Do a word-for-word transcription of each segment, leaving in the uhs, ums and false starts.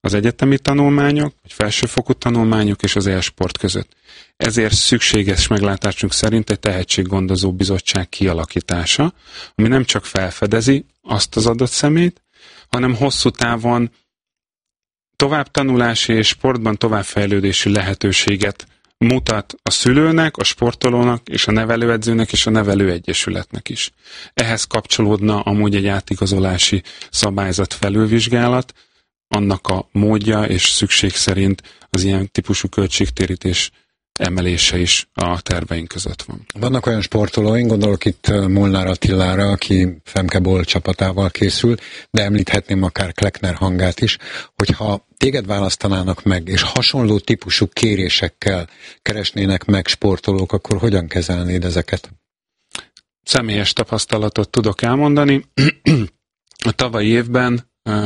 az egyetemi tanulmányok, vagy felsőfokú tanulmányok és az e-sport között. Ezért szükséges meglátásunk szerint egy tehetséggondozó bizottság kialakítása, ami nem csak felfedezi azt az adott személyt, hanem hosszú távon továbbtanulási és sportban továbbfejlődési lehetőséget mutat a szülőnek, a sportolónak és a nevelőedzőnek és a nevelőegyesületnek is. Ehhez kapcsolódna amúgy egy átigazolási szabályzat felülvizsgálat, annak a módja és szükség szerint az ilyen típusú költségtérítés emelése is a terveink között van. Vannak olyan sportolóink, gondolok itt Molnár Attilára, aki Femke Boll csapatával készül, de említhetném akár Kleckner Hangát is, hogyha téged választanának meg, és hasonló típusú kérésekkel keresnének meg sportolók, akkor hogyan kezelnéd ezeket? Személyes tapasztalatot tudok elmondani. A tavalyi évben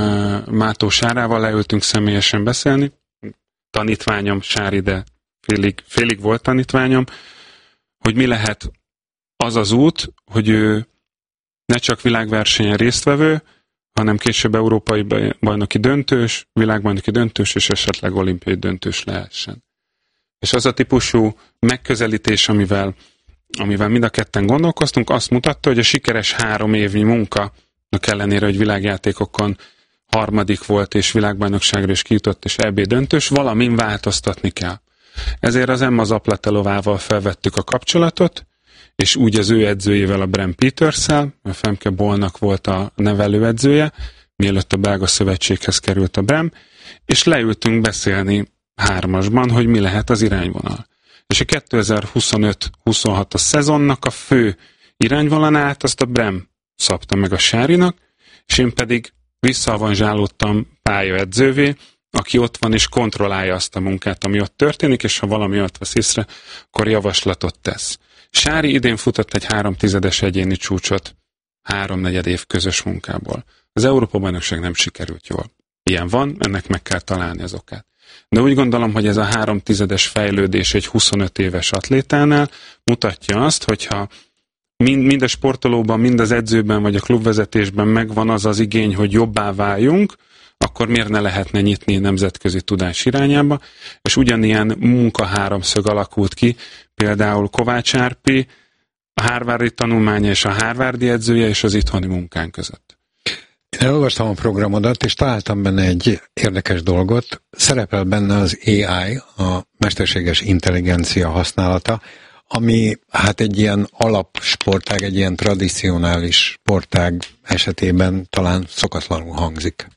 Mátó Sárával leültünk személyesen beszélni. Tanítványom Sári, de félig, félig volt tanítványom, hogy mi lehet az az út, hogy ő ne csak világversenyen résztvevő, hanem később európai bajnoki döntős, világbajnoki döntős és esetleg olimpiai döntős lehessen. És az a típusú megközelítés, amivel, amivel mind a ketten gondolkoztunk, azt mutatta, hogy a sikeres három évnyi munka, ellenére, hogy világjátékokon harmadik volt, és világbajnokságra is kijutott, és é bé döntős, valamin változtatni kell. Ezért az Emma Zaplatelovával felvettük a kapcsolatot, és úgy az ő edzőjével, a Bram Peters-szel, a Femke Bollnak volt a nevelőedzője, mielőtt a belga szövetséghez került a Bram, és leültünk beszélni hármasban, hogy mi lehet az irányvonal. És a kétezer-huszonöt huszonhatos szezonnak a fő irányvonalát azt a Bram szabta meg a Sárinak, és én pedig visszaavanzsálódtam pályaedzővé, aki ott van és kontrollálja azt a munkát, ami ott történik, és ha valami ott vesz észre, akkor javaslatot tesz. Sári idén futott egy háromtizedes egyéni csúcsot háromnegyed év közös munkából. Az Európa-bajnokság nem sikerült jól. Ilyen van, ennek meg kell találni az okát. De úgy gondolom, hogy ez a háromtizedes fejlődés egy huszonöt éves atlétánál mutatja azt, hogyha mind, mind a sportolóban, mind az edzőben, vagy a klubvezetésben megvan az az igény, hogy jobbá váljunk, akkor miért ne lehetne nyitni nemzetközi tudás irányába, és ugyanilyen munka háromszög alakult ki, például Kovács Árpi, a harvardi tanulmánya és a harvardi edzője és az itthoni munkán között. Én elolvastam a programodat, és találtam benne egy érdekes dolgot. Szerepel benne az á i, a mesterséges intelligencia használata, ami hát egy ilyen alapsportág, egy ilyen tradicionális sportág esetében talán szokatlanul hangzik.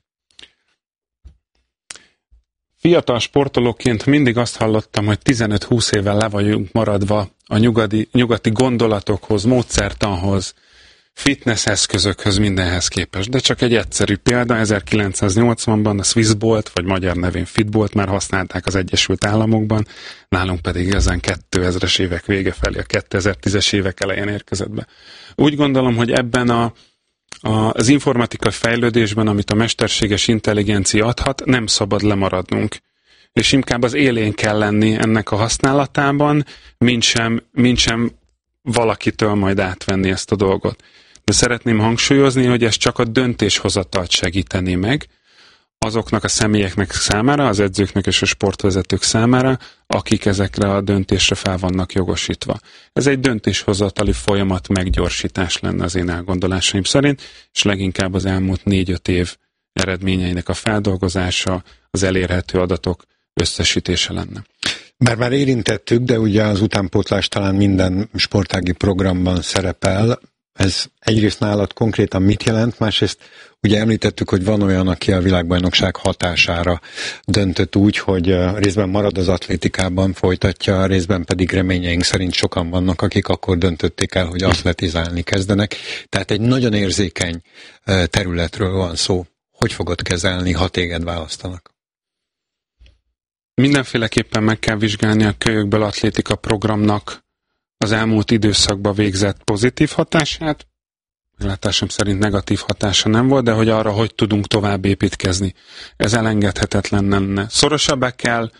Fiatal sportolóként mindig azt hallottam, hogy tizenöt-húsz éven le vagyunk maradva a nyugati, nyugati gondolatokhoz, módszertanhoz, fitness eszközökhöz, mindenhez képest. De csak egy egyszerű példa, ezerkilencszáznyolcvanban a Swissbolt, vagy magyar nevén Fitbolt már használták az Egyesült Államokban, nálunk pedig igazán kétezres évek vége felé, a kétezer-tízes évek elején érkezett be. Úgy gondolom, hogy ebben a az informatikai fejlődésben, amit a mesterséges intelligencia adhat, nem szabad lemaradnunk. És inkább az élén kell lenni ennek a használatában, mint sem, mint sem valakitől majd átvenni ezt a dolgot. De szeretném hangsúlyozni, hogy ez csak a döntéshozatalt segíteni meg azoknak a személyeknek számára, az edzőknek és a sportvezetők számára, akik ezekre a döntésre fel vannak jogosítva. Ez egy döntéshozatali folyamat meggyorsítás lenne az én elgondolásaim szerint, és leginkább az elmúlt négy-öt év eredményeinek a feldolgozása, az elérhető adatok összesítése lenne. Bár már érintettük, de ugye az utánpótlás talán minden sportági programban szerepel. Ez egyrészt nálad konkrétan mit jelent, másrészt ugye említettük, hogy van olyan, aki a világbajnokság hatására döntött úgy, hogy részben marad az atlétikában, folytatja, részben pedig reményeink szerint sokan vannak, akik akkor döntötték el, hogy atletizálni kezdenek. Tehát egy nagyon érzékeny területről van szó. Hogy fogod kezelni, ha téged választanak? Mindenféleképpen meg kell vizsgálni a Kölyökből atlétika programnak az elmúlt időszakban végzett pozitív hatását. Látásom szerint negatív hatása nem volt, de hogy arra, hogy tudunk tovább építkezni. Ez elengedhetetlen lenne. Szorosabbá kell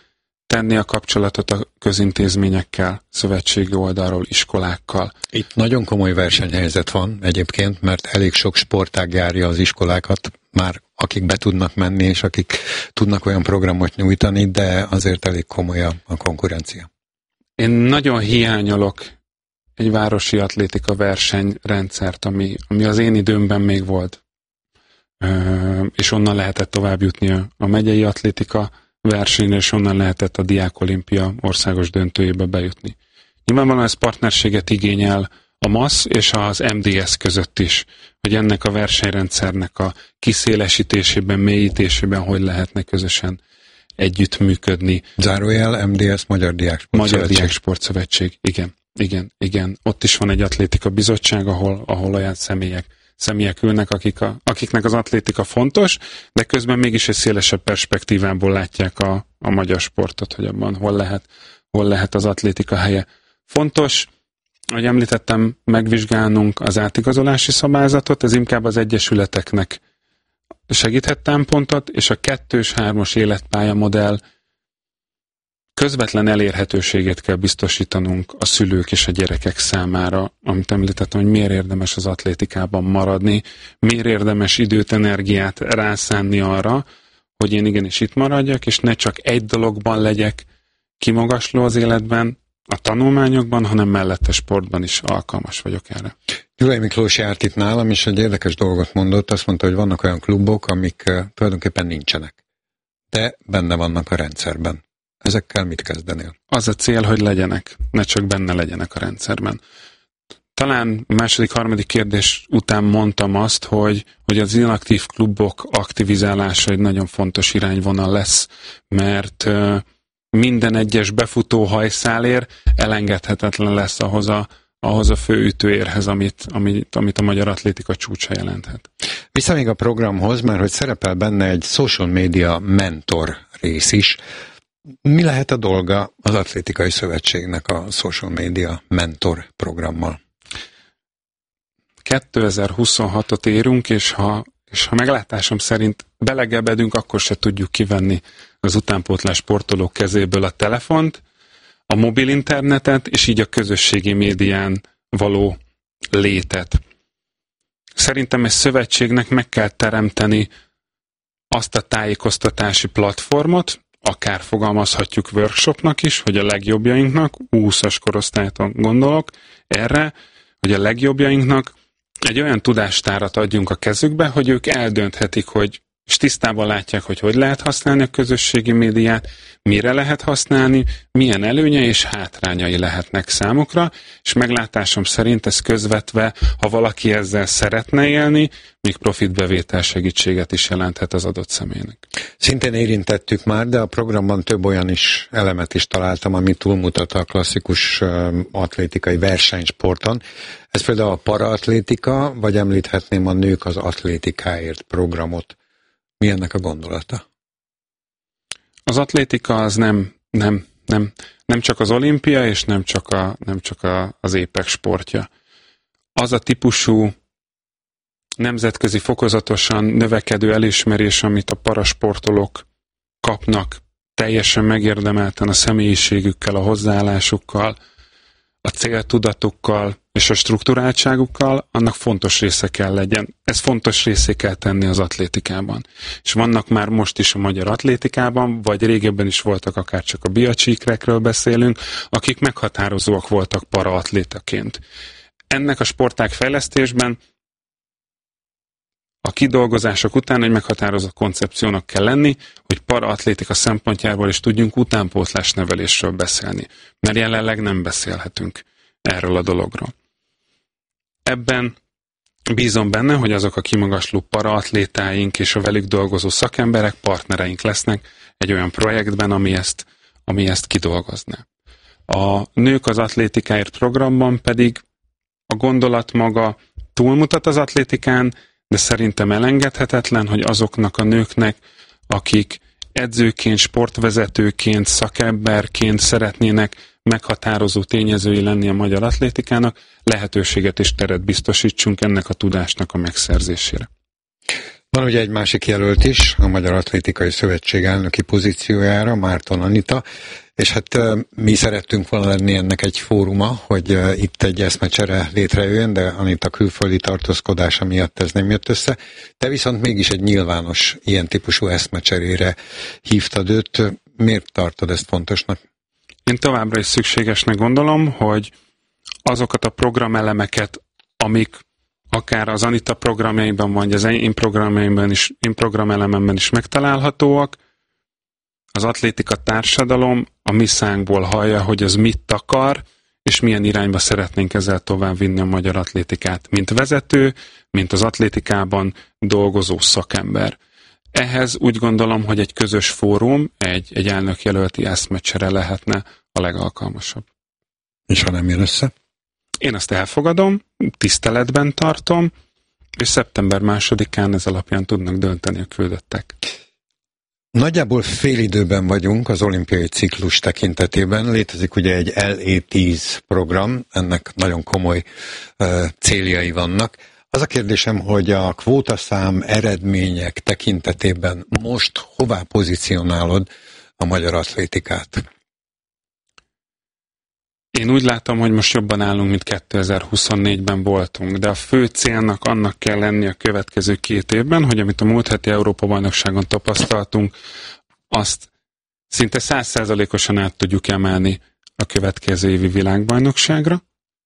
tenni a kapcsolatot a közintézményekkel, szövetségi oldalról, iskolákkal. Itt nagyon komoly versenyhelyzet van egyébként, mert elég sok sportág járja az iskolákat, már akik be tudnak menni, és akik tudnak olyan programot nyújtani, de azért elég komoly a, a konkurencia. Én nagyon hiányolok egy városi atlétika versenyrendszert, ami, ami az én időmben még volt. Ö, és onnan lehetett tovább jutni a, a megyei atlétika versenyre, és onnan lehetett a Diák Olimpia országos döntőjébe bejutni. Nyilvánvalóan ez partnerséget igényel a MASZ és az em dé es között is, hogy ennek a versenyrendszernek a kiszélesítésében, mélyítésében hogy lehetne közösen együttműködni. Zárójel em dé es, Magyar Diák Sportszövetség. Magyar Diák Sportszövetség, igen, igen, igen. Ott is van egy atlétika bizottság, ahol, ahol olyan személyek, személyek ülnek, akik a, akiknek az atlétika fontos, de közben mégis egy szélesebb perspektívából látják a, a magyar sportot, hogy abban hol lehet, hol lehet az atlétika helye. Fontos, ahogy említettem, megvizsgálnunk az átigazolási szabályzatot, ez inkább az egyesületeknek segíthet támpontot, és a kettős, hármas életpálya modell közvetlen elérhetőségét kell biztosítanunk a szülők és a gyerekek számára, amit említettem, hogy miért érdemes az atlétikában maradni, miért érdemes időt, energiát rászánni arra, hogy én igenis itt maradjak, és ne csak egy dologban legyek kimagasló az életben, a tanulmányokban, hanem mellette sportban is alkalmas vagyok erre. Gyulai Miklós járt itt nálam, és egy érdekes dolgot mondott, azt mondta, hogy vannak olyan klubok, amik uh, tulajdonképpen nincsenek, de benne vannak a rendszerben. Ezekkel mit kezdenél? Az a cél, hogy legyenek, ne csak benne legyenek a rendszerben. Talán a második, harmadik kérdés után mondtam azt, hogy, hogy az inaktív klubok aktivizálása egy nagyon fontos irányvonal lesz, mert uh, minden egyes befutó hajszálér elengedhetetlen lesz ahhoz a, ahhoz a fő ütőérhez, amit, amit, amit a magyar atlétika csúcsa jelenthet. Vissza még a programhoz, mert hogy szerepel benne egy social media mentor rész is. Mi lehet a dolga az Atlétikai Szövetségnek a social media mentor programmal? kétezer-huszonhatot érünk, és ha, és ha meglátásom szerint belegebedünk, akkor se tudjuk kivenni az utánpótlás sportolók kezéből a telefont, a mobil internetet, és így a közösségi médián való létet. Szerintem egy szövetségnek meg kell teremteni azt a tájékoztatási platformot, akár fogalmazhatjuk workshopnak is, hogy a legjobbjainknak, húszas korosztályt gondolok erre, hogy a legjobbjainknak egy olyan tudástárat adjunk a kezükbe, hogy ők eldönthetik, hogy és tisztában látják, hogy hogy lehet használni a közösségi médiát, mire lehet használni, milyen előnye és hátrányai lehetnek számukra, és meglátásom szerint ez közvetve, ha valaki ezzel szeretne élni, még profitbevétel segítséget is jelenthet az adott személynek. Szintén érintettük már, de a programban több olyan is elemet is találtam, ami túlmutat a klasszikus atlétikai versenysporton. Ez például a paraatlétika, vagy említhetném a Nők az atlétikáért programot. Mi ennek a gondolata? Az atlétika az nem, nem, nem, nem csak az olimpia, és nem csak, a, nem csak a, az épek sportja. Az a típusú nemzetközi fokozatosan növekedő elismerés, amit a parasportolók kapnak teljesen megérdemelten a személyiségükkel, a hozzáállásukkal, a céltudatukkal és a strukturáltságukkal, annak fontos része kell legyen. Ez fontos részé kell tenni az atlétikában. És vannak már most is a magyar atlétikában, vagy régebben is voltak, akár csak a biacsíkrekről beszélünk, akik meghatározóak voltak paraatlétaként. Ennek a sportág fejlesztésben a kidolgozások után egy meghatározott koncepciónak kell lenni, hogy paraatlétika szempontjából is tudjunk utánpótlás nevelésről beszélni. Mert jelenleg nem beszélhetünk erről a dologról. Ebben bízom benne, hogy azok a kimagasló paraatlétáink és a velük dolgozó szakemberek, partnereink lesznek egy olyan projektben, ami ezt, ami ezt kidolgozná. A Nők az atlétikáért programban pedig a gondolat maga túlmutat az atlétikán, de szerintem elengedhetetlen, hogy azoknak a nőknek, akik edzőként, sportvezetőként, szakemberként szeretnének meghatározó tényezői lenni a magyar atlétikának, lehetőséget és teret biztosítsunk ennek a tudásnak a megszerzésére. Van ugye egy másik jelölt is, a Magyar Atlétikai Szövetség elnöki pozíciójára, Márton Anita, és hát mi szerettünk volna lenni ennek egy fóruma, hogy itt egy eszmecsere létrejöjjön, de Anita külföldi tartózkodása miatt ez nem jött össze. Te viszont mégis egy nyilvános ilyen típusú eszmecserére hívtad őt. Miért tartod ezt fontosnak? Én továbbra is szükségesnek gondolom, hogy azokat a programelemeket, amik akár az Anita programjaiban, vagy az én programjaimban is, én programelememben is megtalálhatóak, az atlétika társadalom a mi szánkból hallja, hogy az mit akar, és milyen irányba szeretnénk ezzel tovább vinni a magyar atlétikát, mint vezető, mint az atlétikában dolgozó szakember. Ehhez úgy gondolom, hogy egy közös fórum, egy, egy elnökjelölti eszmecsere lehetne a legalkalmasabb. És ha nem jön össze? Én azt elfogadom, tiszteletben tartom, és szeptember másodikán ez alapján tudnak dönteni a küldöttek. Nagyjából fél időben vagyunk az olimpiai ciklus tekintetében. Létezik ugye egy el é tíz program, ennek nagyon komoly uh, céljai vannak. Az a kérdésem, hogy a kvótaszám eredmények tekintetében most hová pozícionálod a magyar atlétikát? Én úgy látom, hogy most jobban állunk, mint kétezer-huszonnégyben voltunk, de a fő célnak annak kell lenni a következő két évben, hogy amit a múlt heti Európa-bajnokságon tapasztaltunk, azt szinte száz százalékosan át tudjuk emelni a következő évi világbajnokságra.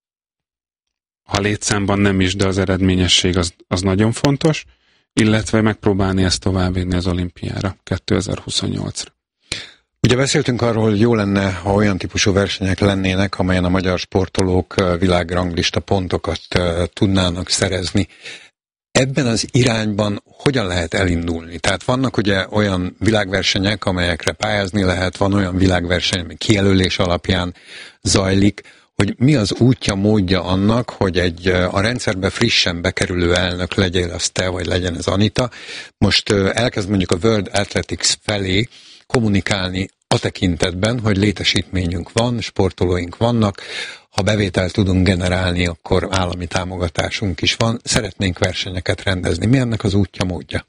Ha létszámban nem is, de az eredményesség az, az nagyon fontos, illetve megpróbálni ezt továbbvinni az olimpiára kétezer-huszonnyolcra. Ugye beszéltünk arról, hogy jó lenne, ha olyan típusú versenyek lennének, amelyen a magyar sportolók világranglista pontokat tudnának szerezni. Ebben az irányban hogyan lehet elindulni? Tehát vannak ugye olyan világversenyek, amelyekre pályázni lehet, van olyan világverseny, ami kijelölés alapján zajlik, hogy mi az útja, módja annak, hogy egy a rendszerbe frissen bekerülő elnök legyen az te, vagy legyen ez Anita, most elkezd mondjuk a World Athletics felé kommunikálni a tekintetben, hogy létesítményünk van, sportolóink vannak, ha bevételt tudunk generálni, akkor állami támogatásunk is van, szeretnénk versenyeket rendezni. Mi ennek az útja, módja?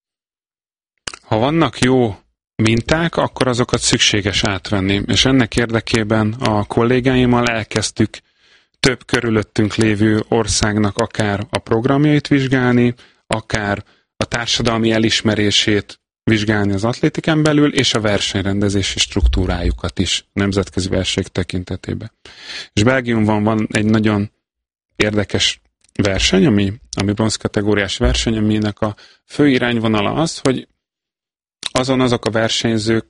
Ha vannak jó minták, akkor azokat szükséges átvenni, és ennek érdekében a kollégáimmal elkezdtük több körülöttünk lévő országnak akár a programjait vizsgálni, akár a társadalmi elismerését vizsgálni az atlétikán belül, és a versenyrendezési struktúrájukat is nemzetközi versenyek tekintetében. És Belgiumban van egy nagyon érdekes verseny, ami, ami bronz kategóriás verseny, aminek a fő irányvonala az, hogy azon azok a versenyzők,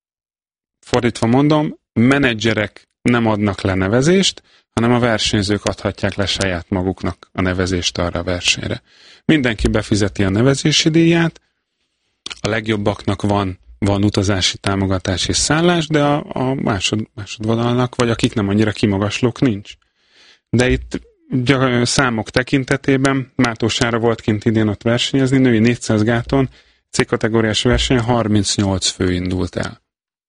fordítva mondom, menedzserek nem adnak le nevezést, hanem a versenyzők adhatják le saját maguknak a nevezést arra a versenyre. Mindenki befizeti a nevezési díját, a legjobbaknak van, van utazási támogatás és szállás, de a, a másod, másodvonalnak, vagy akik nem annyira kimagaslók, nincs. De itt gyak, számok tekintetében Mátósára volt kint idén ott versenyezni, női négyszáz gáton, C-kategóriás verseny harmincnyolc fő indult el.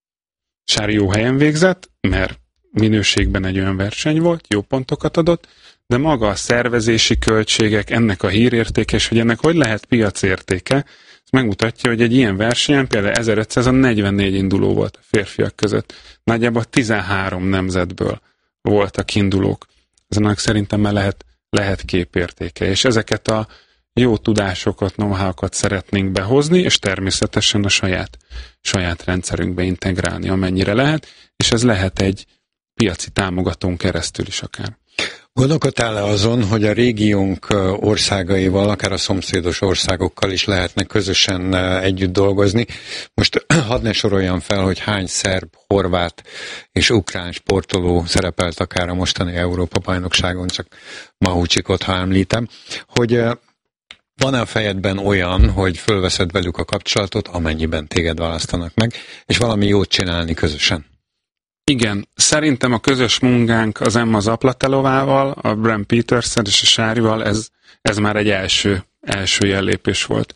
Sári jó helyen végzett, mert minőségben egy olyan verseny volt, jó pontokat adott, de maga a szervezési költségek, ennek a hírértéke, és hogy ennek hogy lehet piacértéke, ez megmutatja, hogy egy ilyen versenyen például ezerötszáznegyvennégy induló volt a férfiak között. Nagyjából tizenhárom nemzetből voltak indulók. Ezenek szerintem már lehet, lehet képértéke, és ezeket a jó tudásokat, know-how-kat szeretnénk behozni, és természetesen a saját, saját rendszerünkbe integrálni, amennyire lehet, és ez lehet egy piaci támogatón keresztül is akár. Gondolkodtál-e azon, hogy a régiónk országaival, akár a szomszédos országokkal is lehetne közösen együtt dolgozni? Most hadd ne soroljam fel, hogy hány szerb, horvát és ukrán sportoló szerepelt akár a mostani Európa-bajnokságon, csak Mahucsikot, ha említem, hogy van-e a fejedben olyan, hogy fölveszed velük a kapcsolatot, amennyiben téged választanak meg, és valami jót csinálni közösen? Igen, szerintem a közös munkánk az Emma Zaplatelovával, a Bram Petersen és a Sárival, ez, ez már egy első, első jellépés volt.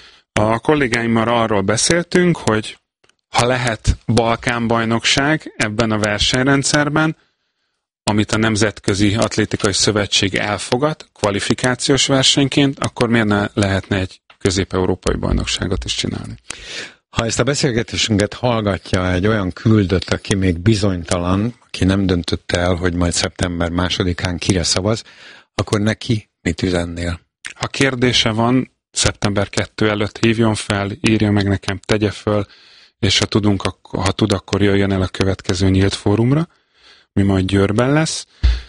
A kollégáimmal arról beszéltünk, hogy ha lehet Balkán-bajnokság ebben a versenyrendszerben, amit a Nemzetközi Atlétikai Szövetség elfogad kvalifikációs versenyként, akkor miért ne lehetne egy közép-európai bajnokságot is csinálni. Ha ezt a beszélgetésünket hallgatja egy olyan küldött, aki még bizonytalan, aki nem döntötte el, hogy majd szeptember másodikán kire szavaz, akkor neki mit üzennél? Ha kérdése van, szeptember kettő előtt hívjon fel, írja meg nekem, tegye föl, és ha, tudunk, ha tud, akkor jöjjön el a következő nyílt fórumra, mi majd Győrben lesz.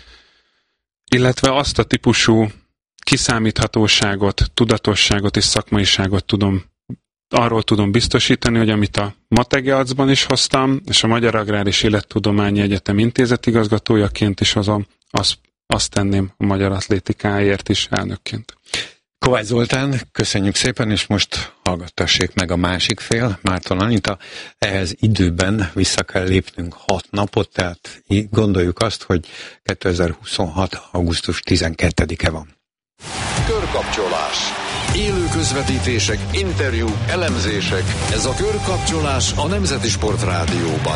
Illetve azt a típusú kiszámíthatóságot, tudatosságot és szakmaiságot tudom, arról tudom biztosítani, hogy amit a Mategeacban is hoztam, és a Magyar Agrár és Élettudományi Egyetem intézetigazgatójaként is hozom, azt, azt tenném a magyar atlétikáért is elnökként. Kovács Zoltán, köszönjük szépen, és most hallgattassék meg a másik fél, Márton Anita. Ehhez időben vissza kell lépnünk hat napot, tehát gondoljuk azt, hogy kétezer-huszonhat. augusztus tizenkettedike van. Körkapcsolás. Élő közvetítések, interjúk, elemzések. Ez a Körkapcsolás a Nemzeti Sport Rádióban.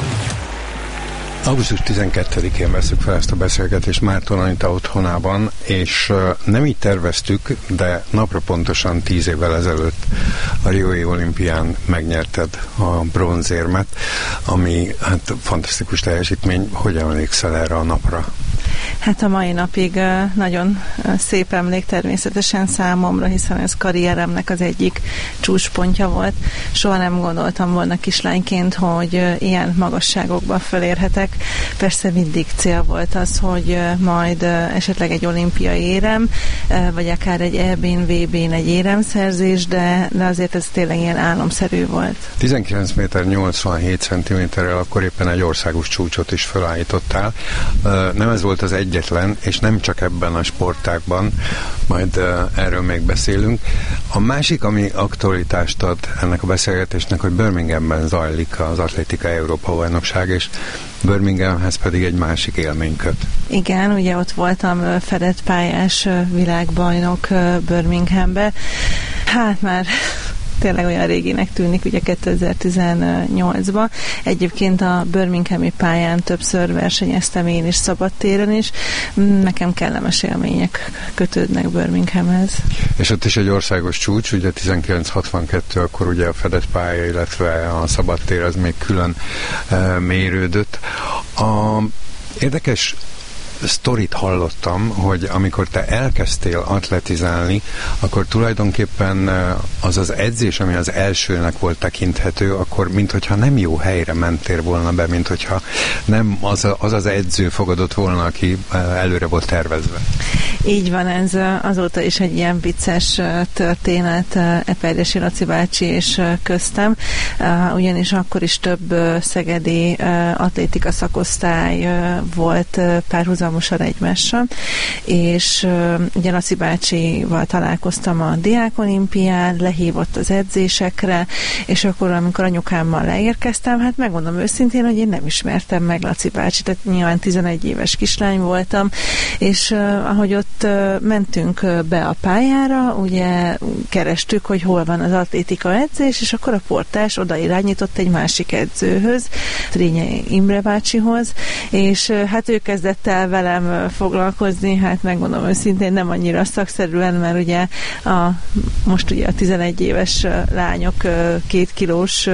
augusztus tizenkettedikén veszük fel ezt a beszélgetést Márton Anita otthonában, és nem így terveztük, de napra pontosan tíz évvel ezelőtt a Riói olimpián megnyerted a bronzérmet, ami hát fantasztikus teljesítmény. Hogy emlékszel erre a napra? Hát a mai napig nagyon szép emlék természetesen számomra, hiszen ez karrieremnek az egyik csúcspontja volt. Soha nem gondoltam volna kislányként, hogy ilyen magasságokba fölérhetek. Persze mindig cél volt az, hogy majd esetleg egy olimpiai érem, vagy akár egy é bén, vé bén egy éremszerzés, de, de azért ez tényleg ilyen álomszerű volt. tizenkilenc méter nyolcvanhét centiméterrel akkor éppen egy országos csúcsot is felállítottál. Nem ez volt az egyetlen, és nem csak ebben a sportágban, majd erről még beszélünk. A másik, ami aktualitást ad ennek a beszélgetésnek, hogy Birminghamben zajlik az Atlétika Európa-bajnokság, és Birminghamhez pedig egy másik élmény köt. Igen, ugye ott voltam fedett pályás világbajnok Birminghamben. Hát már tényleg olyan réginek tűnik, ugye kétezer-tizennyolcban. Egyébként a birminghami pályán többször versenyeztem én is szabadtéren is. Nekem kellemes élmények kötődnek Birminghamhez. És ott is egy országos csúcs, ugye tizenkilenc hatvankettő, akkor ugye a fedett pálya, illetve a szabadtér az még külön e, mérődött. A érdekes sztorit hallottam, hogy amikor te elkezdtél atletizálni, akkor tulajdonképpen az az edzés, ami az elsőnek volt tekinthető, akkor minthogyha nem jó helyre mentél volna be, minthogyha nem az, az az edző fogadott volna, aki előre volt tervezve. Így van, ez azóta is egy ilyen vicces történet Eperjesi Laci bácsi és köztem, ugyanis akkor is több szegedi atlétika szakosztály volt párhuzamosan egymással, és ugye Laci bácsival találkoztam a diákolimpián, lehívott az edzésekre, és akkor, amikor anyukámmal leérkeztem, hát megmondom őszintén, hogy én nem ismertem meg Laci bácsit, tehát nyilván tizenegy éves kislány voltam, és ahogy ott mentünk be a pályára, ugye kerestük, hogy hol van az atlétika edzés, és akkor a portás oda irányított egy másik edzőhöz, Trényei Imre bácsihoz, és hát ő kezdett el velem foglalkozni, hát megmondom őszintén nem annyira szakszerűen, mert ugye a, most ugye a tizenegy éves lányok két kilós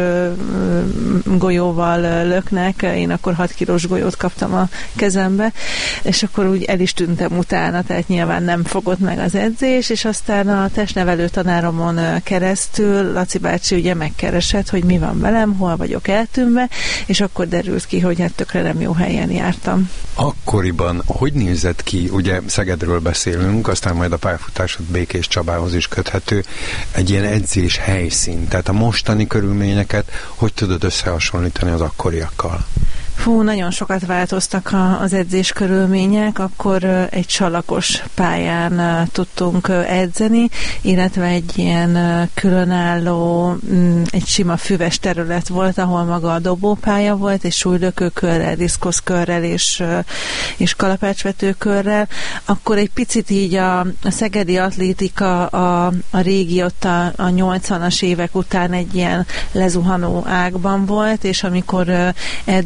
golyóval löknek, én akkor hat kilós golyót kaptam a kezembe, és akkor úgy el is tűntem utána, tehát nyilván nem fogott meg az edzés, és aztán a testnevelő tanáromon keresztül Laci bácsi ugye megkeresett, hogy mi van velem, hol vagyok eltűnve, és akkor derült ki, hogy hát tökre nem jó helyen jártam. Akkoriban hogy nézett ki, ugye Szegedről beszélünk, aztán majd a pályafutásod Békés Csabához is köthető, egy ilyen edzés helyszín, tehát a mostani körülményeket hogy tudod összehasonlítani az akkoriakkal? Fú, nagyon sokat változtak a, az edzés körülmények, akkor egy salakos pályán tudtunk edzeni, illetve egy ilyen különálló, egy sima füves terület volt, ahol maga a dobópálya volt, és súlylökőkörrel, diszkoszkörrel és, és kalapácsvetőkörrel. Akkor egy picit így a, a szegedi atlétika a, a régi ott a, a nyolcvanas évek után egy ilyen lezuhanó ágban volt, és amikor edzőm ott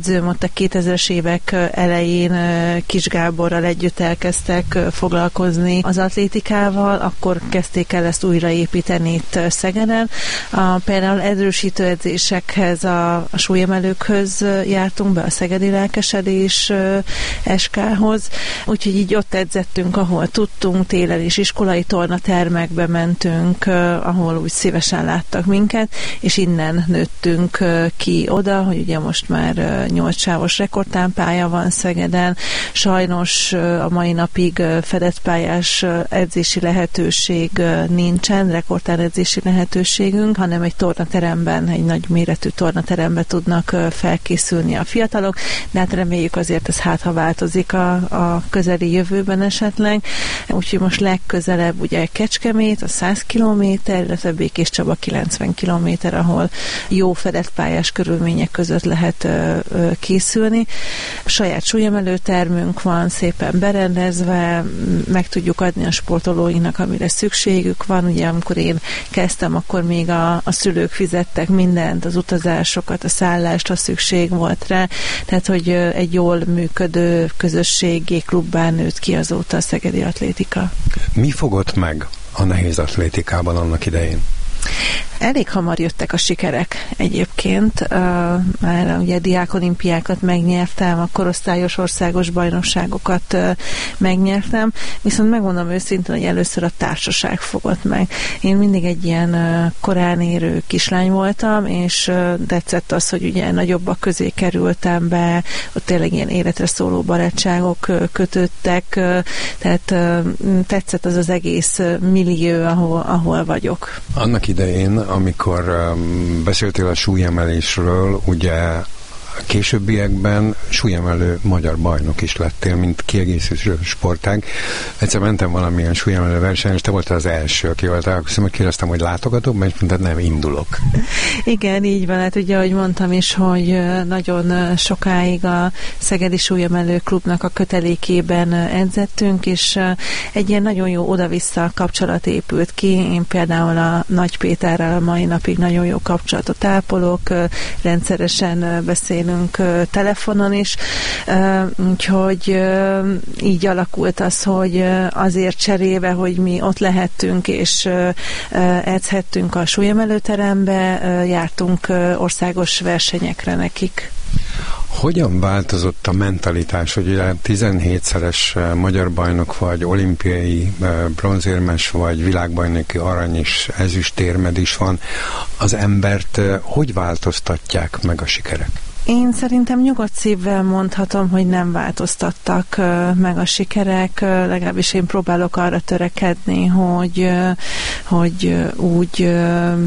a kétezres évek elején Kis Gáborral együtt elkezdtek foglalkozni az atlétikával, akkor kezdték el ezt újraépíteni itt Szegeden. A, például erősítő edzésekhez, a, a súlyemelőkhöz jártunk be, a Szegedi Lelkesedés es ká-hoz, úgyhogy így ott edzettünk, ahol tudtunk, télen is iskolai tornatermekbe mentünk, ahol úgy szívesen láttak minket, és innen nőttünk ki oda, hogy ugye most már nyolcsávos rekordtámpálya van Szegeden. Sajnos a mai napig fedett pályás edzési lehetőség nincsen, rekordtán edzési lehetőségünk, hanem egy tornateremben, egy nagy méretű tornateremben tudnak felkészülni a fiatalok, de hát reméljük azért ez hát, ha változik a, a közeli jövőben esetleg. Úgyhogy most legközelebb ugye Kecskemét, a száz kilométer, illetve Békés Csaba kilencven kilométer, ahol jó fedett pályás körülmények között lehet ö, ö, készülni. Saját súlyemelőtermünk van, szépen berendezve, meg tudjuk adni a sportolóinknak, amire szükségük van. Ugye amikor én kezdtem, akkor még a, a szülők fizettek mindent, az utazásokat, a szállást, ha szükség volt rá. Tehát, hogy egy jól működő közösségi klubbán nőtt ki azóta a szegedi atlétika. Mi fogott meg a nehéz atlétikában annak idején? Elég hamar jöttek a sikerek egyébként. Uh, már ugye diákolimpiákat megnyertem, a korosztályos országos bajnokságokat uh, megnyertem, viszont megmondom őszintén, hogy először a társaság fogott meg. Én mindig egy ilyen uh, korán érő kislány voltam, és uh, tetszett az, hogy ugye nagyobbak közé kerültem be, ott tényleg ilyen életre szóló barátságok uh, kötöttek, uh, tehát uh, tetszett az az egész uh, millió, ahol, ahol vagyok. Annak idején, amikor um, beszéltél a súlyemelésről, ugye későbbiekben súlyemelő magyar bajnok is lettél, mint kiegészítő sportág. Egyszer mentem valamilyen súlyemelő versenyen, és te voltál az első, aki volt találkoztam, hogy kérdeztem, hogy látogatóban, és mondtad, nem, indulok. Igen, így van. Hát ugye, ahogy mondtam is, hogy nagyon sokáig a Szegedi Súlyemelő Klubnak a kötelékében edzettünk, és egy ilyen nagyon jó oda-vissza kapcsolat épült ki. Én például a Nagy Péterrel a mai napig nagyon jó kapcsolatot ápolok, rendszeresen beszélünk telefonon is, úgyhogy így alakult az, hogy azért cserébe, hogy mi ott lehettünk és edzhettünk a súlyemelőterembe, jártunk országos versenyekre nekik. Hogyan változott a mentalitás, hogy ugye tizenhétszeres magyar bajnok vagy, olimpiai bronzérmes vagy, világbajnoki arany és ezüstérmed is van, az embert hogy változtatják meg a sikerek? Én szerintem nyugodt szívvel mondhatom, hogy nem változtattak meg a sikerek, legalábbis én próbálok arra törekedni, hogy, hogy úgy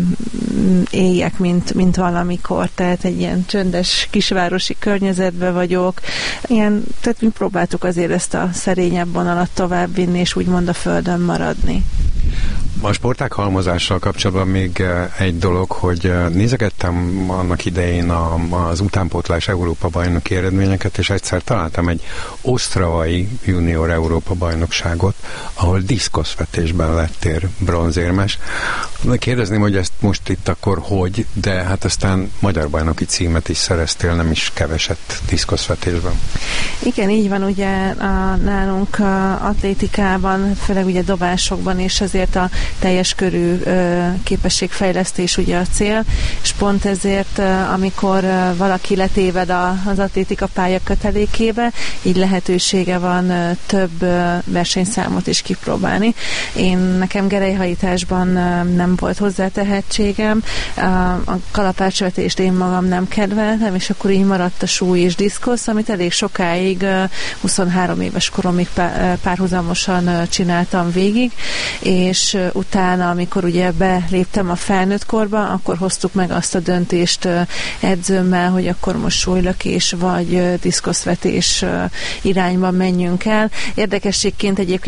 éljek, mint, mint valamikor, tehát egy ilyen csöndes kisvárosi környezetben vagyok. Ilyen, tehát mi próbáltuk azért ezt a szerényebb vonalat továbbvinni, és úgymond a földön maradni. A sportág halmozással kapcsolatban még egy dolog, hogy nézegettem annak idején az utánpótlás Európa bajnoki eredményeket, és egyszer találtam egy osztravai junior Európa bajnokságot, ahol diszkoszvetésben lettél bronzérmes. Kérdezném, hogy ezt most itt akkor hogy, de hát aztán magyar bajnoki címet is szereztél, nem is keveset diszkoszvetésben. Igen, így van, ugye a, nálunk a atlétikában, főleg ugye dobásokban is azért a teljes körű ö, képességfejlesztés ugye a cél, és pont ezért, ö, amikor ö, valaki letéved a, az atlétika pálya kötelékébe, így lehetősége van ö, több ö, versenyszámot is kipróbálni. Én nekem gerelyhajításban ö, nem volt hozzá tehetségem, ö, a kalapácsvetést én magam nem kedveltem, és akkor így maradt a súly és diszkosz, amit elég sokáig, ö, huszonhárom éves koromig pár, párhuzamosan ö, csináltam végig, és ö, utána, amikor ugye beléptem a felnőtt korba, akkor hoztuk meg azt a döntést edzőmmel, hogy akkor most súlylökés vagy diszkoszvetés irányba menjünk el. Érdekességként egyébként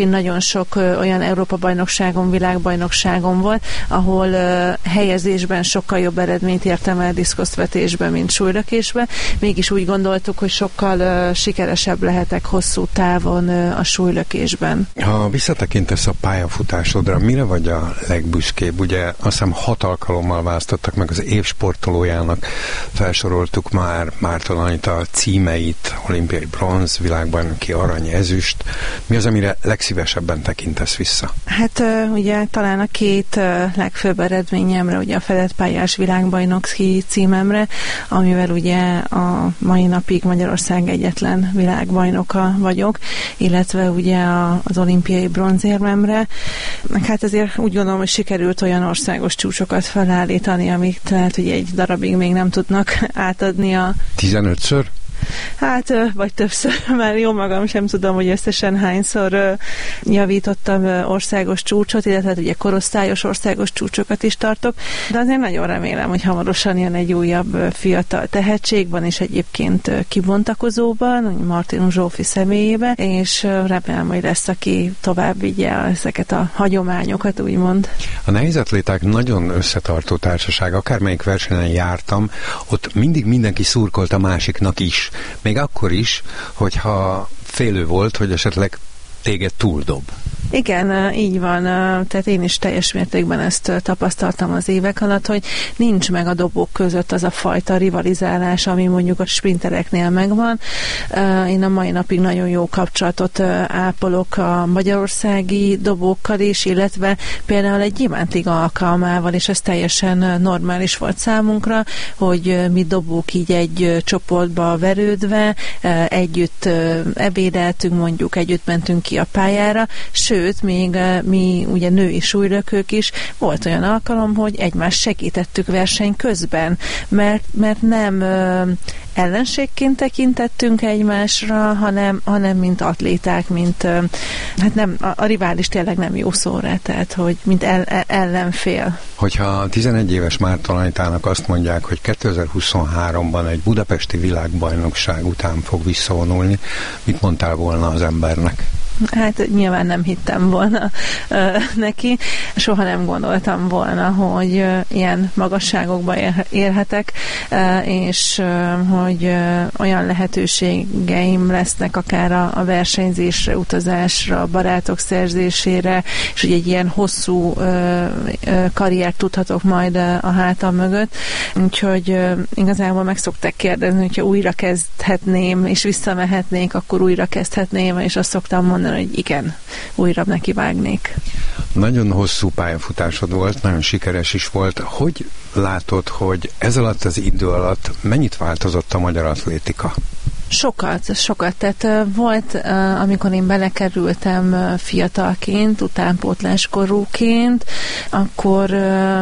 megint nagyon sok olyan Európa-bajnokságon, világbajnokságon volt, ahol helyezésben sokkal jobb eredményt értem el diszkoszvetésben, mint súlylökésben. Mégis úgy gondoltuk, hogy sokkal sikeresebb lehetek hosszú távon a súlylökésben. Ha visszatekintesz a pályafutásodra, mire vagy a legbüszkébb? Ugye azt hiszem hat alkalommal választottak meg az év sportolójának, felsoroltuk már Márton Anita címeit, olimpiai bronz, világbajnoki arany, ezüst. Mi az, amire legszívesebben tekintesz vissza? Hát ugye talán a két legfőbb eredményemre, ugye a fedett pályás világbajnoki címemre, amivel ugye a mai napig Magyarország egyetlen világbajnoka vagyok, illetve ugye az olimpiai bronzérmemre. Hát ezért úgy gondolom, hogy sikerült olyan országos csúcsokat felállítani, amik lehet, hogy egy darabig még nem tudnak átadni a... tizenötször? Hát, vagy többször, már jó magam sem tudom, hogy összesen hányszor javítottam országos csúcsot, illetve ugye korosztályos országos csúcsokat is tartok, de azért nagyon remélem, hogy hamarosan jön egy újabb fiatal tehetségben, és egyébként kibontakozóban, Martin Zsófi személyében, és remélem, hogy lesz, aki tovább vigye ezeket a hagyományokat, úgymond. A nehézatléták nagyon összetartó társaság, akármelyik versenyen jártam, ott mindig mindenki szurkolt a másiknak is. Még akkor is, hogyha félő volt, hogy esetleg téged túldob. Igen, így van. Tehát én is teljes mértékben ezt tapasztaltam az évek alatt, hogy nincs meg a dobók között az a fajta rivalizálás, ami mondjuk a sprintereknél megvan. Én a mai napig nagyon jó kapcsolatot ápolok a magyarországi dobókkal is, illetve például egy gyémántliga alkalmával, és ez teljesen normális volt számunkra, hogy mi dobók így egy csoportba verődve, együtt ebédeltünk, mondjuk együtt mentünk ki a pályára, sőt, még mi ugye női súlylökők is, volt olyan alkalom, hogy egymást segítettük verseny közben, mert, mert nem ö, ellenségként tekintettünk egymásra, hanem, hanem mint atléták, mint ö, hát nem, a, a rivális tényleg nem jó szóra, tehát hogy mint el, ellenfél. Hogyha tizenegy éves Márton Anitának azt mondják, hogy kétezer-huszonháromban egy budapesti világbajnokság után fog visszavonulni, mit mondtál volna az embernek? Hát nyilván nem hittem volna uh, neki. Soha nem gondoltam volna, hogy uh, ilyen magasságokba ér, érhetek, uh, és uh, hogy uh, olyan lehetőségeim lesznek akár a, a versenyzésre, utazásra, a barátok szerzésére, és hogy egy ilyen hosszú uh, uh, karriert tudhatok majd uh, a hátam mögött. Úgyhogy uh, igazából meg szokták kérdezni, hogyha újra kezdhetném, és visszamehetnék, akkor újra kezdhetném, és azt szoktam mondani, hogy igen, újra nekivágnék. Nagyon hosszú pályafutásod volt, nagyon sikeres is volt. Hogy látod, hogy ez alatt az idő alatt mennyit változott a magyar atlétika? Sokat, sokat. Tehát volt, amikor én belekerültem fiatalként, utánpótláskorúként, akkor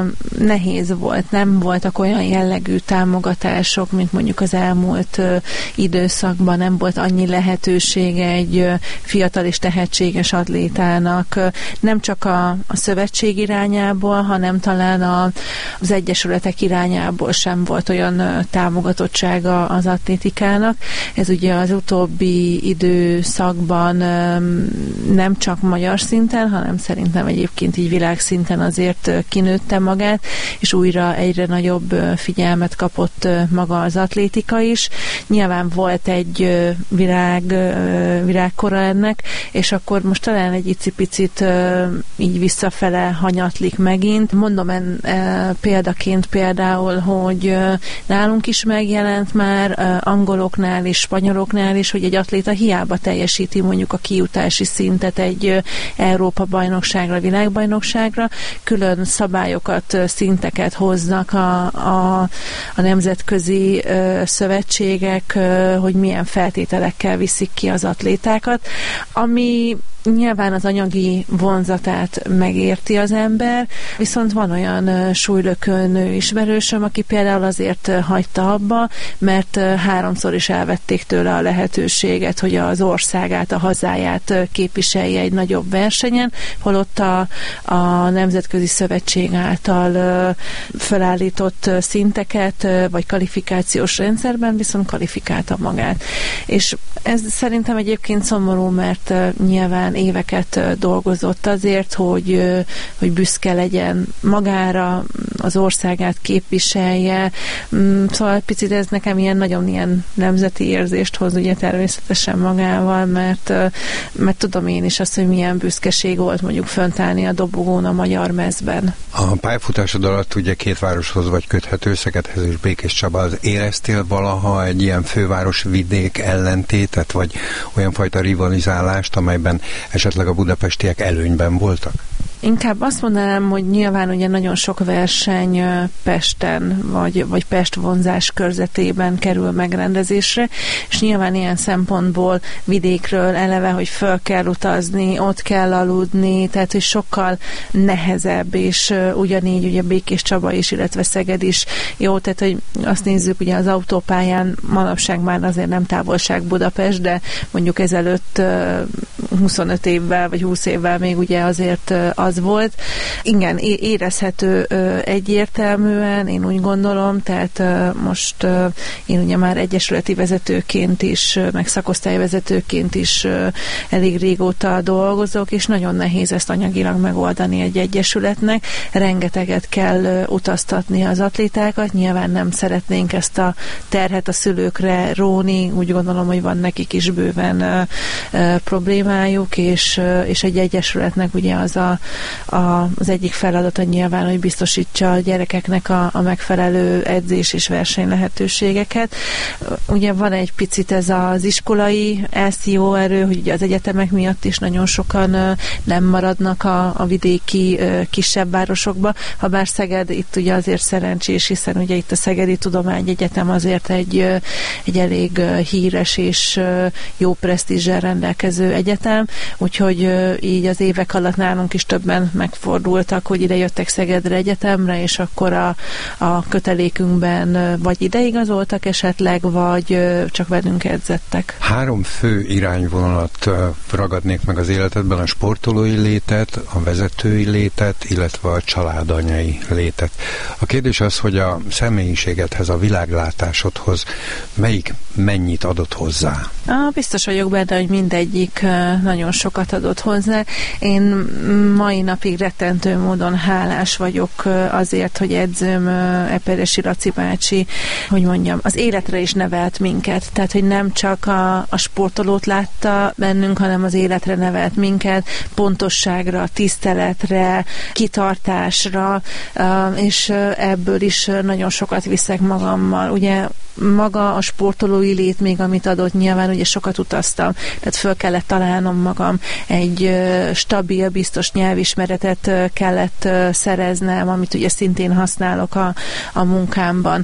nehéz volt. Nem voltak olyan jellegű támogatások, mint mondjuk az elmúlt időszakban. Nem volt annyi lehetősége egy fiatal és tehetséges atlétának. Nem csak a, a szövetség irányából, hanem talán a, az egyesületek irányából sem volt olyan támogatottsága az atlétikának. Ez ugye az utóbbi időszakban nem csak magyar szinten, hanem szerintem egyébként így világszinten azért kinőtte magát, és újra egyre nagyobb figyelmet kapott maga az atlétika is. Nyilván volt egy virág, virágkora ennek, és akkor most talán egy icipicit így visszafele hanyatlik megint. Mondom en, példaként például, hogy nálunk is megjelent már angoloknál és spanyoloknál is, hogy egy atléta hiába teljesíti mondjuk a kijutási szintet egy Európa-bajnokságra, világbajnokságra, külön szabályokat, szinteket hoznak a, a, a nemzetközi ö, szövetségek, ö, hogy milyen feltételekkel viszik ki az atlétákat, ami nyilván az anyagi vonzatát megérti az ember, viszont van olyan súlylökő ismerősöm, aki például azért hagyta abba, mert háromszor is elvették tőle a lehetőséget, hogy az országát, a hazáját képviselje egy nagyobb versenyen, holott a, a Nemzetközi Szövetség által felállított szinteket, vagy kvalifikációs rendszerben viszont kvalifikálta magát. És ez szerintem egyébként szomorú, mert nyilván éveket dolgozott azért, hogy, hogy büszke legyen magára, az országát képviselje. Szóval picit ez nekem ilyen nagyon ilyen nemzeti érzést hoz ugye természetesen magával, mert, mert tudom én is azt, hogy milyen büszkeség volt mondjuk fönt állni a dobogón a magyar mezben. A pályafutásod alatt ugye két városhoz vagy köthető, Szegedhez és Békéscsabához. Éreztél valaha egy ilyen főváros-vidék ellentétet, vagy olyan fajta rivalizálást, amelyben esetleg a budapestiek előnyben voltak? Inkább azt mondanám, hogy nyilván ugye nagyon sok verseny Pesten, vagy, vagy Pest vonzás körzetében kerül megrendezésre, és nyilván ilyen szempontból vidékről eleve, hogy föl kell utazni, ott kell aludni, tehát hogy sokkal nehezebb, és ugyanígy ugye Békéscsaba is, illetve Szeged is jó, tehát hogy azt nézzük, ugye az autópályán manapság már azért nem távolság Budapest, de mondjuk ezelőtt huszonöt évvel, vagy húsz évvel még ugye azért az volt. Igen, érezhető egyértelműen, én úgy gondolom, tehát most én ugye már egyesületi vezetőként is, meg szakosztályvezetőként is elég régóta dolgozok, és nagyon nehéz ezt anyagilag megoldani egy egyesületnek. Rengeteget kell utaztatni az atlétákat, nyilván nem szeretnénk ezt a terhet a szülőkre róni, úgy gondolom, hogy van nekik is bőven problémájuk, és, és egy egyesületnek ugye az a A, az egyik feladata nyilván, hogy biztosítsa a gyerekeknek a, a megfelelő edzés és verseny lehetőségeket. Ugye van egy picit ez az iskolai elszívó erő, hogy ugye az egyetemek miatt is nagyon sokan nem maradnak a, a vidéki kisebb városokba, ha bár Szeged itt ugye azért szerencsés, hiszen ugye itt a Szegedi Tudományegyetem azért egy, egy elég híres és jó presztízsel rendelkező egyetem, úgyhogy így az évek alatt nálunk is többen megfordultak, hogy ide jöttek Szegedre egyetemre, és akkor a, a kötelékünkben vagy ideigazoltak esetleg, vagy csak velünk edzettek. Három fő irányvonalat ragadnék meg az életedben, a sportolói létet, a vezetői létet, illetve a családanyai létet. A kérdés az, hogy a személyiségedhez, a világlátásodhoz melyik mennyit adott hozzá? Ah, biztos vagyok benne, hogy mindegyik nagyon sokat adott hozzá. Én mai napig rettentő módon hálás vagyok azért, hogy edzőm Eperjesi Laci bácsi, hogy mondjam, az életre is nevelt minket. Tehát, hogy nem csak a, a sportolót látta bennünk, hanem az életre nevelt minket, pontosságra, tiszteletre, kitartásra, és ebből is nagyon sokat viszek magammal. Ugye maga a sportolói lét még, amit adott, nyilván ugye sokat utaztam, tehát föl kellett találnom magam, egy stabil, biztos nyelvismeretet kellett szereznem, amit ugye szintén használok a, a munkámban.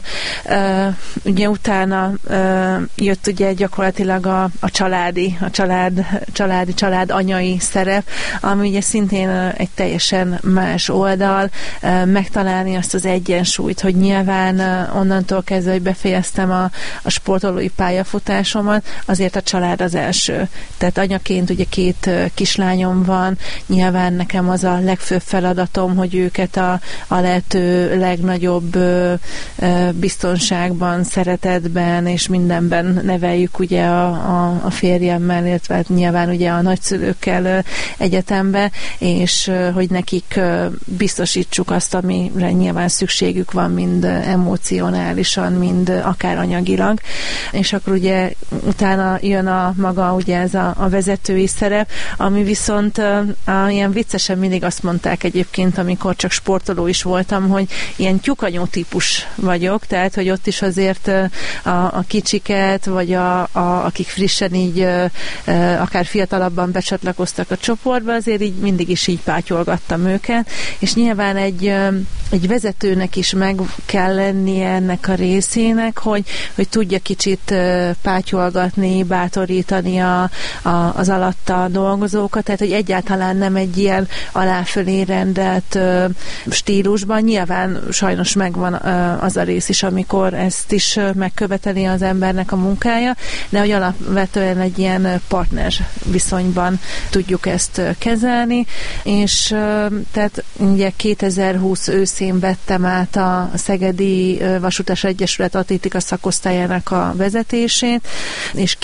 Ugye utána jött ugye gyakorlatilag a, a családi, a család, családi, család anyai szerep, ami ugye szintén egy teljesen más oldal, megtalálni azt az egyensúlyt, hogy nyilván onnantól kezdve, hogy befejeztem a, a sportolói pályafutásomat, azért a család az első. Tehát anyaként ugye két kislányom van, nyilván nekem az a legfőbb feladatom, hogy őket a, a lehető legnagyobb ö, ö, biztonságban, szeretetben és mindenben neveljük ugye a, a, a férjemmel, illetve hát nyilván ugye a nagyszülőkkel ö, egyetembe, és ö, hogy nekik ö, biztosítsuk azt, amire nyilván szükségük van, mind emocionálisan, mind akár anyagilag, és akkor ugye utána jön a maga ugye ez a, a vezetői szerep, ami viszont a, a, ilyen viccesen mindig azt mondták egyébként, amikor csak sportoló is voltam, hogy ilyen tyukanyó típus vagyok, tehát, hogy ott is azért a, a kicsiket, vagy a, a, akik frissen így akár fiatalabban becsatlakoztak a csoportba, azért így mindig is így pátyolgattam őket, és nyilván egy, egy vezetőnek is meg kell lennie ennek a részének, hogy, hogy tudja kicsit pátyolgatni, bátorítani a, a, az alatta dolgozókat, tehát hogy egyáltalán nem egy ilyen aláfölé rendelt stílusban. Nyilván sajnos megvan az a rész is, amikor ezt is megköveteli az embernek a munkája, de hogy alapvetően egy ilyen partner viszonyban tudjuk ezt kezelni, és tehát ugye kétezer-húsz őszén vettem át a Szegedi Vasútas Egyesület atlétika szakosztályának a vezetését, és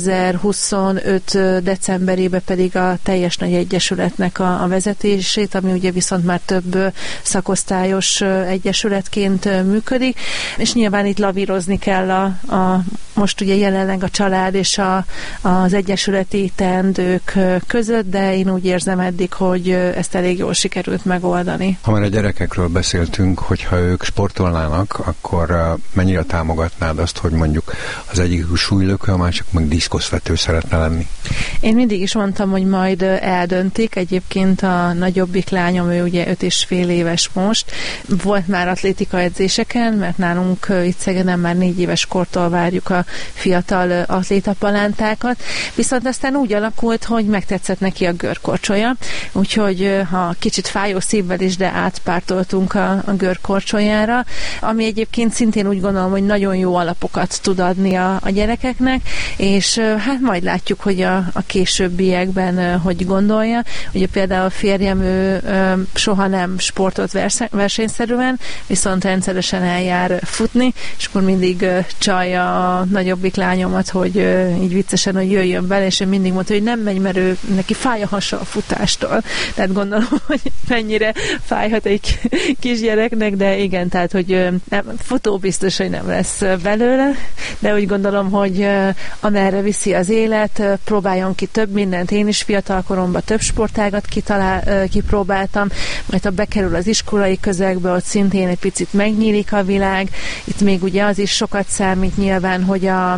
kétezer-huszonöt decemberében pedig a teljes nagy egyesületnek a, a vezetését, ami ugye viszont már több szakosztályos egyesületként működik, és nyilván itt lavírozni kell a, a most ugye jelenleg a család és a, az egyesületi teendők között, de én úgy érzem eddig, hogy ezt elég jól sikerült megoldani. Ha már a gyerekekről beszéltünk, hogyha ők sportolnának, akkor mennyire támogatnád azt, hogy mondjuk az egyik súlylökő, a másik meg diszkoszvető szeretne lenni? Én mindig is mondtam, hogy majd eldöntik. Egyébként a nagyobbik lányom, ő ugye öt és fél éves most. Volt már atlétika edzéseken, mert nálunk itt Szegeden már négy éves kortól várjuk a fiatal atlétapalántákat, viszont aztán úgy alakult, hogy megtetszett neki a görkorcsolya, úgyhogy ha kicsit fájó szívvel is, de átpártoltunk a, a görkorcsolyára, ami egyébként szintén úgy gondolom, hogy nagyon jó alapokat tud adni a, a gyerekeknek, és hát majd látjuk, hogy a, a későbbiekben hogy gondolja. Ugye például a férjem, ő soha nem sportolt versenyszerűen, viszont rendszeresen eljár futni, és akkor mindig csalja a nagyobbik lányomat, hogy így viccesen, hogy jöjjön vele, és ő mindig mondta, hogy nem megy, mert ő, neki fáj a hasa a futástól. Tehát gondolom, hogy mennyire fájhat egy kisgyereknek, de igen, tehát, hogy nem, futó biztos, hogy nem lesz belőle, de úgy gondolom, hogy amerre viszi az élet, próbáljon ki több mindent. Én is fiatal koromban több sportágat kitalál, kipróbáltam, majd ha bekerül az iskolai közegbe, ott szintén egy picit megnyílik a világ. Itt még ugye az is sokat számít nyilván, hogy a,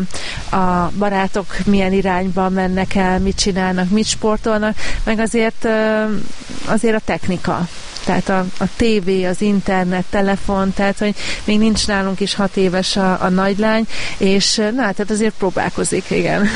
a barátok milyen irányba mennek el, mit csinálnak, mit sportolnak, meg azért, azért a technika. Tehát a, a tévé, az internet, telefon, tehát hogy még nincs nálunk is hat éves a, a nagylány, és na, tehát azért próbálkozik, igen.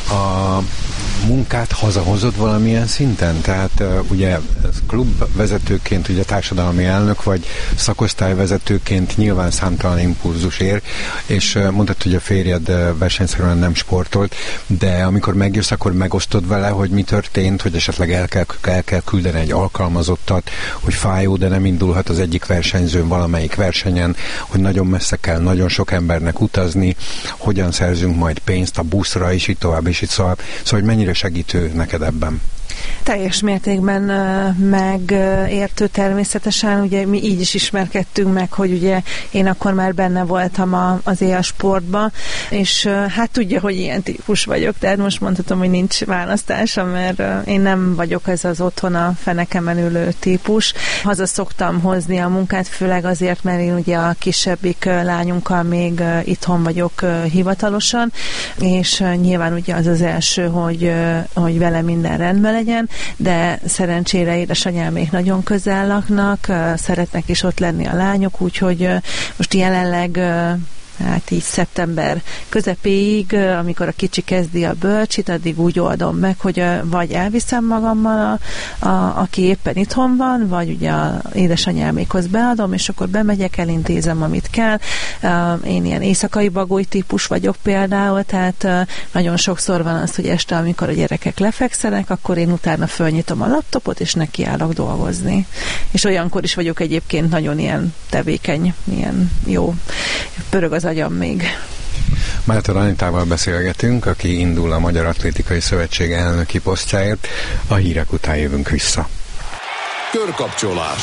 A munkát hazahozod valamilyen szinten? Tehát uh, ugye klubvezetőként, ugye társadalmi elnök vagy, szakosztályvezetőként nyilván számtalan impulzus ér, és uh, mondtad, hogy a férjed uh, versenyszerűen nem sportolt, de amikor megjössz, akkor megosztod vele, hogy mi történt, hogy esetleg el kell, el kell küldeni egy alkalmazottat, hogy fájó, de nem indulhat az egyik versenyzőn valamelyik versenyen, hogy nagyon messze kell nagyon sok embernek utazni, hogyan szerzünk majd pénzt a buszra, és így tovább, és így szóval, szóval hogy mennyire segítő neked ebben? Teljes mértékben megértő természetesen, ugye mi így is ismerkedtünk meg, hogy ugye én akkor már benne voltam a, az é á sportban, és hát tudja, hogy ilyen típus vagyok, tehát most mondhatom, hogy nincs választásom, mert én nem vagyok ez az otthon a fenekemen ülő típus. Haza szoktam hozni a munkát, főleg azért, mert én ugye a kisebbik lányunkkal még itthon vagyok hivatalosan, és nyilván ugye az az első, hogy, hogy vele minden rendben legyen, de szerencsére édesanyámék nagyon közel laknak, szeretnek is ott lenni a lányok, úgyhogy most jelenleg hát így szeptember közepéig, amikor a kicsi kezdi a bölcsit, addig úgy oldom meg, hogy vagy elviszem magammal, a, a, aki éppen itthon van, vagy ugye a édesanyámékhoz beadom, és akkor bemegyek, elintézem, amit kell. Én ilyen éjszakai bagoly típus vagyok például, tehát nagyon sokszor van az, hogy este, amikor a gyerekek lefekszenek, akkor én utána fölnyitom a laptopot, és nekiállok dolgozni. És olyankor is vagyok egyébként nagyon ilyen tevékeny, ilyen jó, pörög az agyam még. Máltor Anitával beszélgetünk, aki indul a Magyar Atlétikai Szövetség elnöki posztjáért. A hírek után jövünk vissza. Körkapcsolás.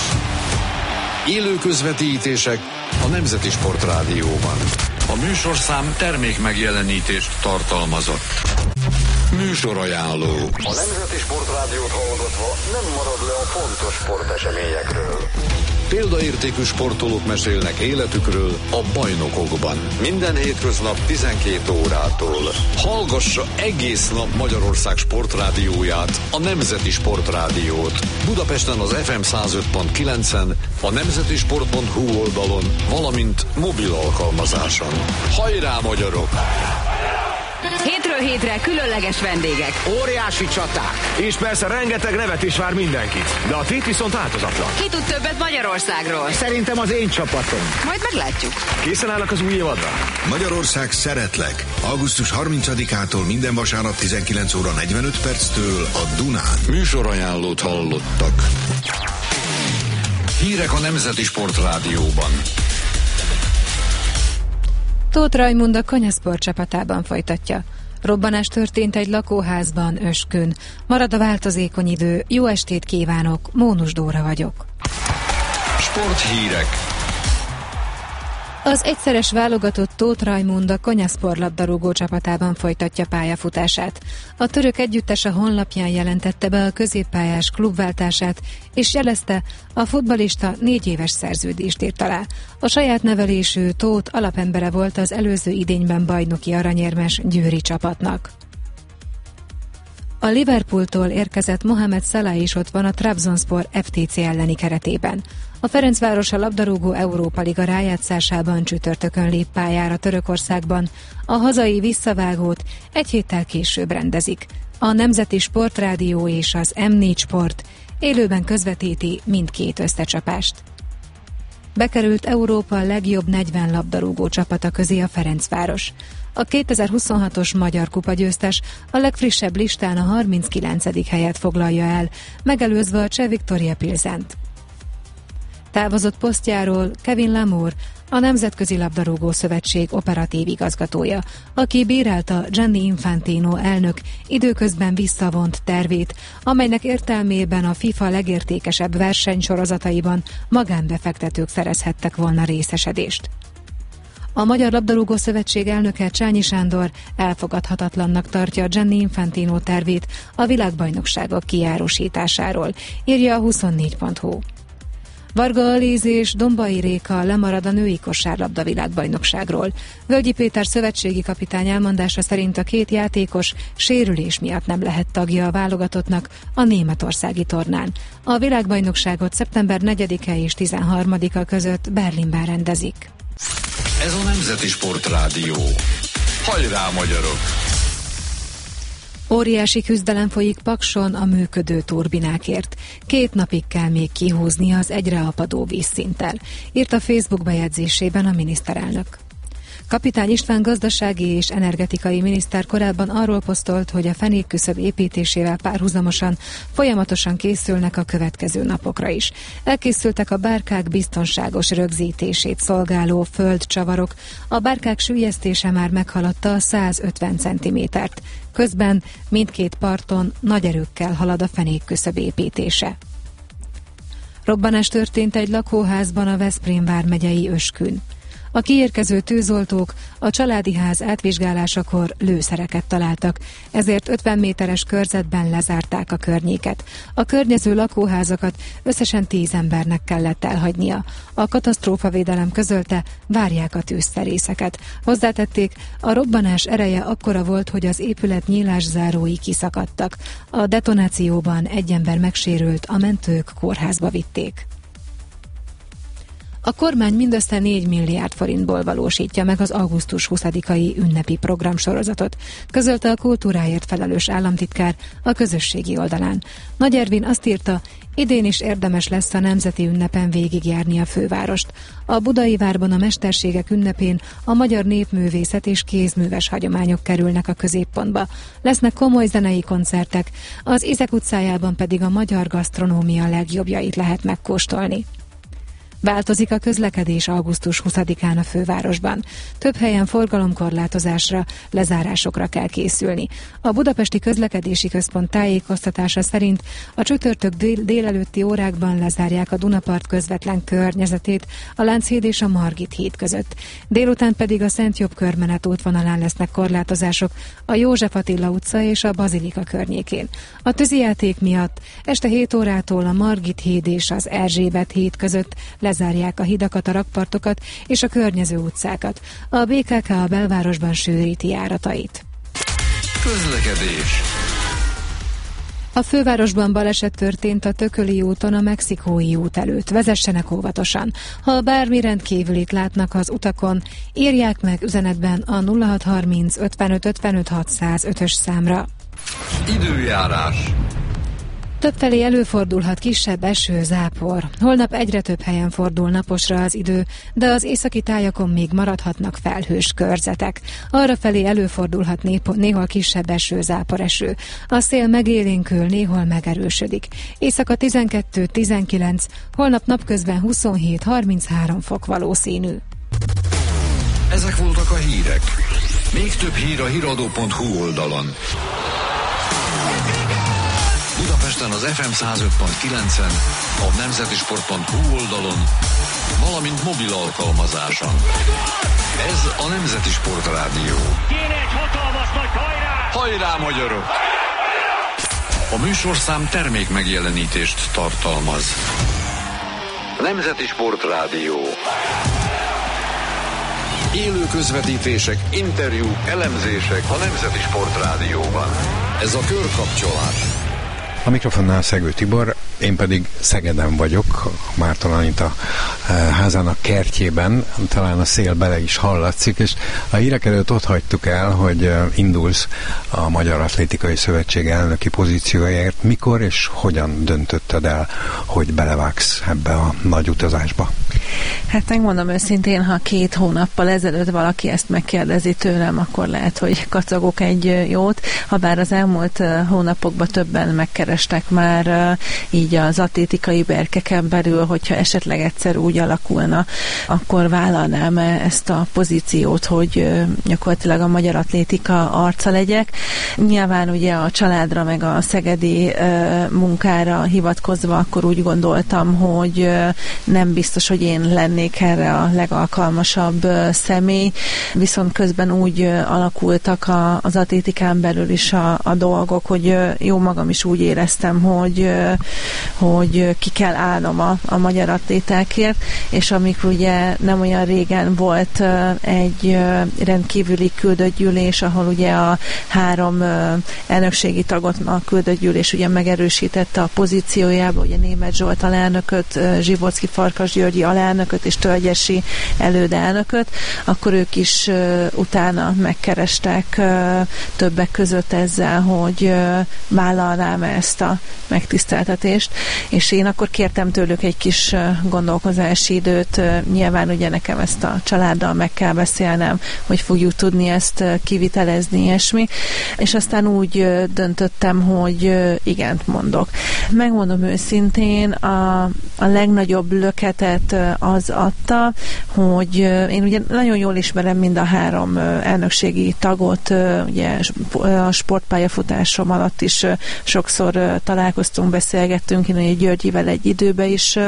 Élő közvetítések a Nemzeti Sport Rádióban. A műsorszám termék megjelenítést tartalmazott. Műsorajánló. A Nemzeti Sport Rádiót hallgatva nem marad le a fontos sporteseményekről. Példaértékű sportolók mesélnek életükről a bajnokokban. Minden hétköznap tizenkét órától. Hallgassa egész nap Magyarország sportrádióját, a Nemzeti Sport Rádiót. Budapesten az ef em száz öt pont kilencen, a nemzetisport pont hu oldalon, valamint mobil alkalmazáson. Hajrá, magyarok! Hétről hétre különleges vendégek. Óriási csaták. És persze rengeteg nevet is vár mindenkit. De a tét viszont változatlan. Ki tud többet Magyarországról? Szerintem az én csapatom. Majd meglátjuk. Készen állnak az új évadra? Magyarország szeretlek. augusztus harmincadikától minden vasárnap tizenkilenc óra negyvenöt perctől a Dunán. Műsorajánlót hallottak. Hírek a Nemzeti Sport Rádióban. Tóth Rajmund a Konyasport csapatában folytatja. Robbanás történt egy lakóházban Öskön. Marad a változékony idő. Jó estét kívánok, Mónus Dóra vagyok. Sporthírek. Az egyszeres válogatott Tóth Rajmund a Konyasport labdarúgó csapatában folytatja pályafutását. A török együttes a honlapján jelentette be a középpályás klubváltását, és jelezte, a futballista négy éves szerződést írt alá. A saját nevelésű Tóth alapembere volt az előző idényben bajnoki aranyérmes győri csapatnak. A Liverpooltól érkezett Mohamed Salah is ott van a Trabzonspor ef té cé elleni keretében. A Ferencváros a labdarúgó Európa Liga rájátszásában csütörtökön lép pályára Törökországban. A hazai visszavágót egy héttel később rendezik. A Nemzeti Sportrádió és az em négy Sport élőben közvetíti mindkét összecsapást. Bekerült Európa legjobb negyven labdarúgó csapata közé a Ferencváros. A kétezer-huszonhatos Magyar Kupa győztes a legfrissebb listán a harminckilencedik helyet foglalja el, megelőzve a cseh Viktoria Pilsent. Távozott posztjáról Kevin Lamour, a Nemzetközi Labdarúgó Szövetség operatív igazgatója, aki bírálta Gianni Infantino elnök időközben visszavont tervét, amelynek értelmében a FIFA legértékesebb versenysorozataiban magánbefektetők szerezhettek volna részesedést. A Magyar Labdarúgó Szövetség elnöke Csányi Sándor elfogadhatatlannak tartja Gianni Infantino tervét a világbajnokságok kijárósításáról, írja a huszonnégy pont hu. Varga Alíz és Dombai Réka lemarad a női kosárlabda világbajnokságról. Völgyi Péter szövetségi kapitány elmondása szerint a két játékos sérülés miatt nem lehet tagja a válogatottnak a németországi tornán. A világbajnokságot szeptember negyedike és tizenharmadika között Berlinben rendezik. Ez a Nemzeti Sportrádió. Hajrá, magyarok! Óriási küzdelem folyik Pakson a működő turbinákért. Két napig kell még kihúzni az egyre apadó vízszinttel, írt a Facebook bejegyzésében a miniszterelnök. Kapitány István gazdasági és energetikai miniszter korábban arról posztolt, hogy a fenékküszöb építésével párhuzamosan folyamatosan készülnek a következő napokra is. Elkészültek a bárkák biztonságos rögzítését szolgáló földcsavarok, a bárkák süllyesztése már meghaladta a százötven centimétert. Közben mindkét parton nagy erőkkel halad a fenékküszöb építése. Robbanás történt egy lakóházban a Veszprém vármegyei Öskün. A kiérkező tűzoltók a családi ház átvizsgálásakor lőszereket találtak, ezért ötven méteres körzetben lezárták a környéket. A környező lakóházakat összesen tíz embernek kellett elhagynia. A katasztrófavédelem közölte, várják a tűzszerészeket. Hozzátették, a robbanás ereje akkora volt, hogy az épület nyílászárói kiszakadtak. A detonációban egy ember megsérült, a mentők kórházba vitték. A kormány mindössze négy milliárd forintból valósítja meg az augusztus huszadikai ünnepi programsorozatot, közölte a kultúráért felelős államtitkár a közösségi oldalán. Nagy Ervin azt írta, idén is érdemes lesz a nemzeti ünnepen végigjárni a fővárost. A Budai Várban a Mesterségek ünnepén a magyar népművészet és kézműves hagyományok kerülnek a középpontba. Lesznek komoly zenei koncertek, az Izek utcájában pedig a magyar gasztronómia legjobbjait lehet megkóstolni. Változik a közlekedés augusztus huszadikán a fővárosban. Több helyen forgalomkorlátozásra, lezárásokra kell készülni. A Budapesti Közlekedési Központ tájékoztatása szerint a csütörtök dél- délelőtti órákban lezárják a Dunapart közvetlen környezetét a Lánchíd és a Margit híd között. Délután pedig a Szent Jobb körmenet útvonalán lesznek korlátozások a József Attila utca és a Bazilika környékén. A tűzijáték miatt este hét órától a Margit híd és az Erzsébet híd között lezárják a hidakat, a rakpartokat és a környező utcákat. A bé ká ká a belvárosban sűríti járatait. Közlekedés. A fővárosban baleset történt a Tököli úton a Mexikói út előtt. Vezessenek óvatosan. Ha bármi rendkívülit látnak az utakon, írják meg üzenetben a nulla hat harminc ötvenöt ötvenöt hatszázötös számra. Időjárás. Többfelé előfordulhat kisebb eső, zápor. Holnap egyre több helyen fordul naposra az idő, de az északi tájakon még maradhatnak felhős körzetek. Arrafelé előfordulhat néhol kisebb eső, zápor eső. A szél megélénkül, néhol megerősödik. Éjszaka tizenkettő tizenkilenc, holnap napközben huszonhét harminchárom fok valószínű. Ezek voltak a hírek. Még több hír a híradó pont hu oldalon. Budapesten az ef em száz öt pont kilencen, a nemzetisport pont hu oldalon, valamint mobil alkalmazáson. Ez a Nemzeti Sport Rádió. Kéne egy hatalmas nagy hajrá! Hajrá, magyarok! A műsorszám termék megjelenítést tartalmaz. Nemzeti Sport Rádió. Élő közvetítések, interjú, elemzések a Nemzeti Sport Rádióban. Ez a Körkapcsolás. A mikrofonnál Szegő Tibor, én pedig Szegeden vagyok, Márton Anita házának kertjében, talán a szél bele is hallatszik, és a hírek előtt ott hagytuk el, hogy indulsz a Magyar Atlétikai Szövetség elnöki pozíciójáért. Mikor és hogyan döntötted el, hogy belevágsz ebbe a nagy utazásba? Hát megmondom őszintén, ha két hónappal ezelőtt valaki ezt megkérdezi tőlem, akkor lehet, hogy kacagok egy jót, habár az elmúlt hónapokban többen megkerestek már így az atlétikai berkeken belül, hogyha esetleg egyszer úgy alakulna, akkor vállalnám ezt a pozíciót, hogy gyakorlatilag a magyar atlétika arca legyek. Nyilván ugye a családra meg a szegedi munkára hivatkozva akkor úgy gondoltam, hogy nem biztos, hogy én lennék erre a legalkalmasabb személy, viszont közben úgy alakultak a, az atlétikán belül is a, a dolgok, hogy jó magam is úgy éreztem, hogy, hogy ki kell állnom a, a magyar atlétákért, és amikor ugye nem olyan régen volt egy rendkívüli küldött gyűlés, ahol ugye a három elnökségi tagot a küldött gyűlés ugye megerősítette a pozíciójába, ugye Németh Zsolt alelnököt, Zsibocki Farkas Györgyi alelnököt és Tölgyesi elődelnököt, akkor ők is utána megkerestek többek között ezzel, hogy vállalnám ezt a megtiszteltetést, és én akkor kértem tőlük egy kis gondolkozási időt, nyilván ugye nekem ezt a családdal meg kell beszélnem, hogy fogjuk tudni ezt kivitelezni, ilyesmi, és aztán úgy döntöttem, hogy igent mondok. Megmondom őszintén, a, a legnagyobb löketet az adta, hogy én ugye nagyon jól ismerem mind a három elnökségi tagot, ugye a sportpályafutásom alatt is sokszor találkoztunk, beszélgettünk, én ugye Györgyivel egy időben is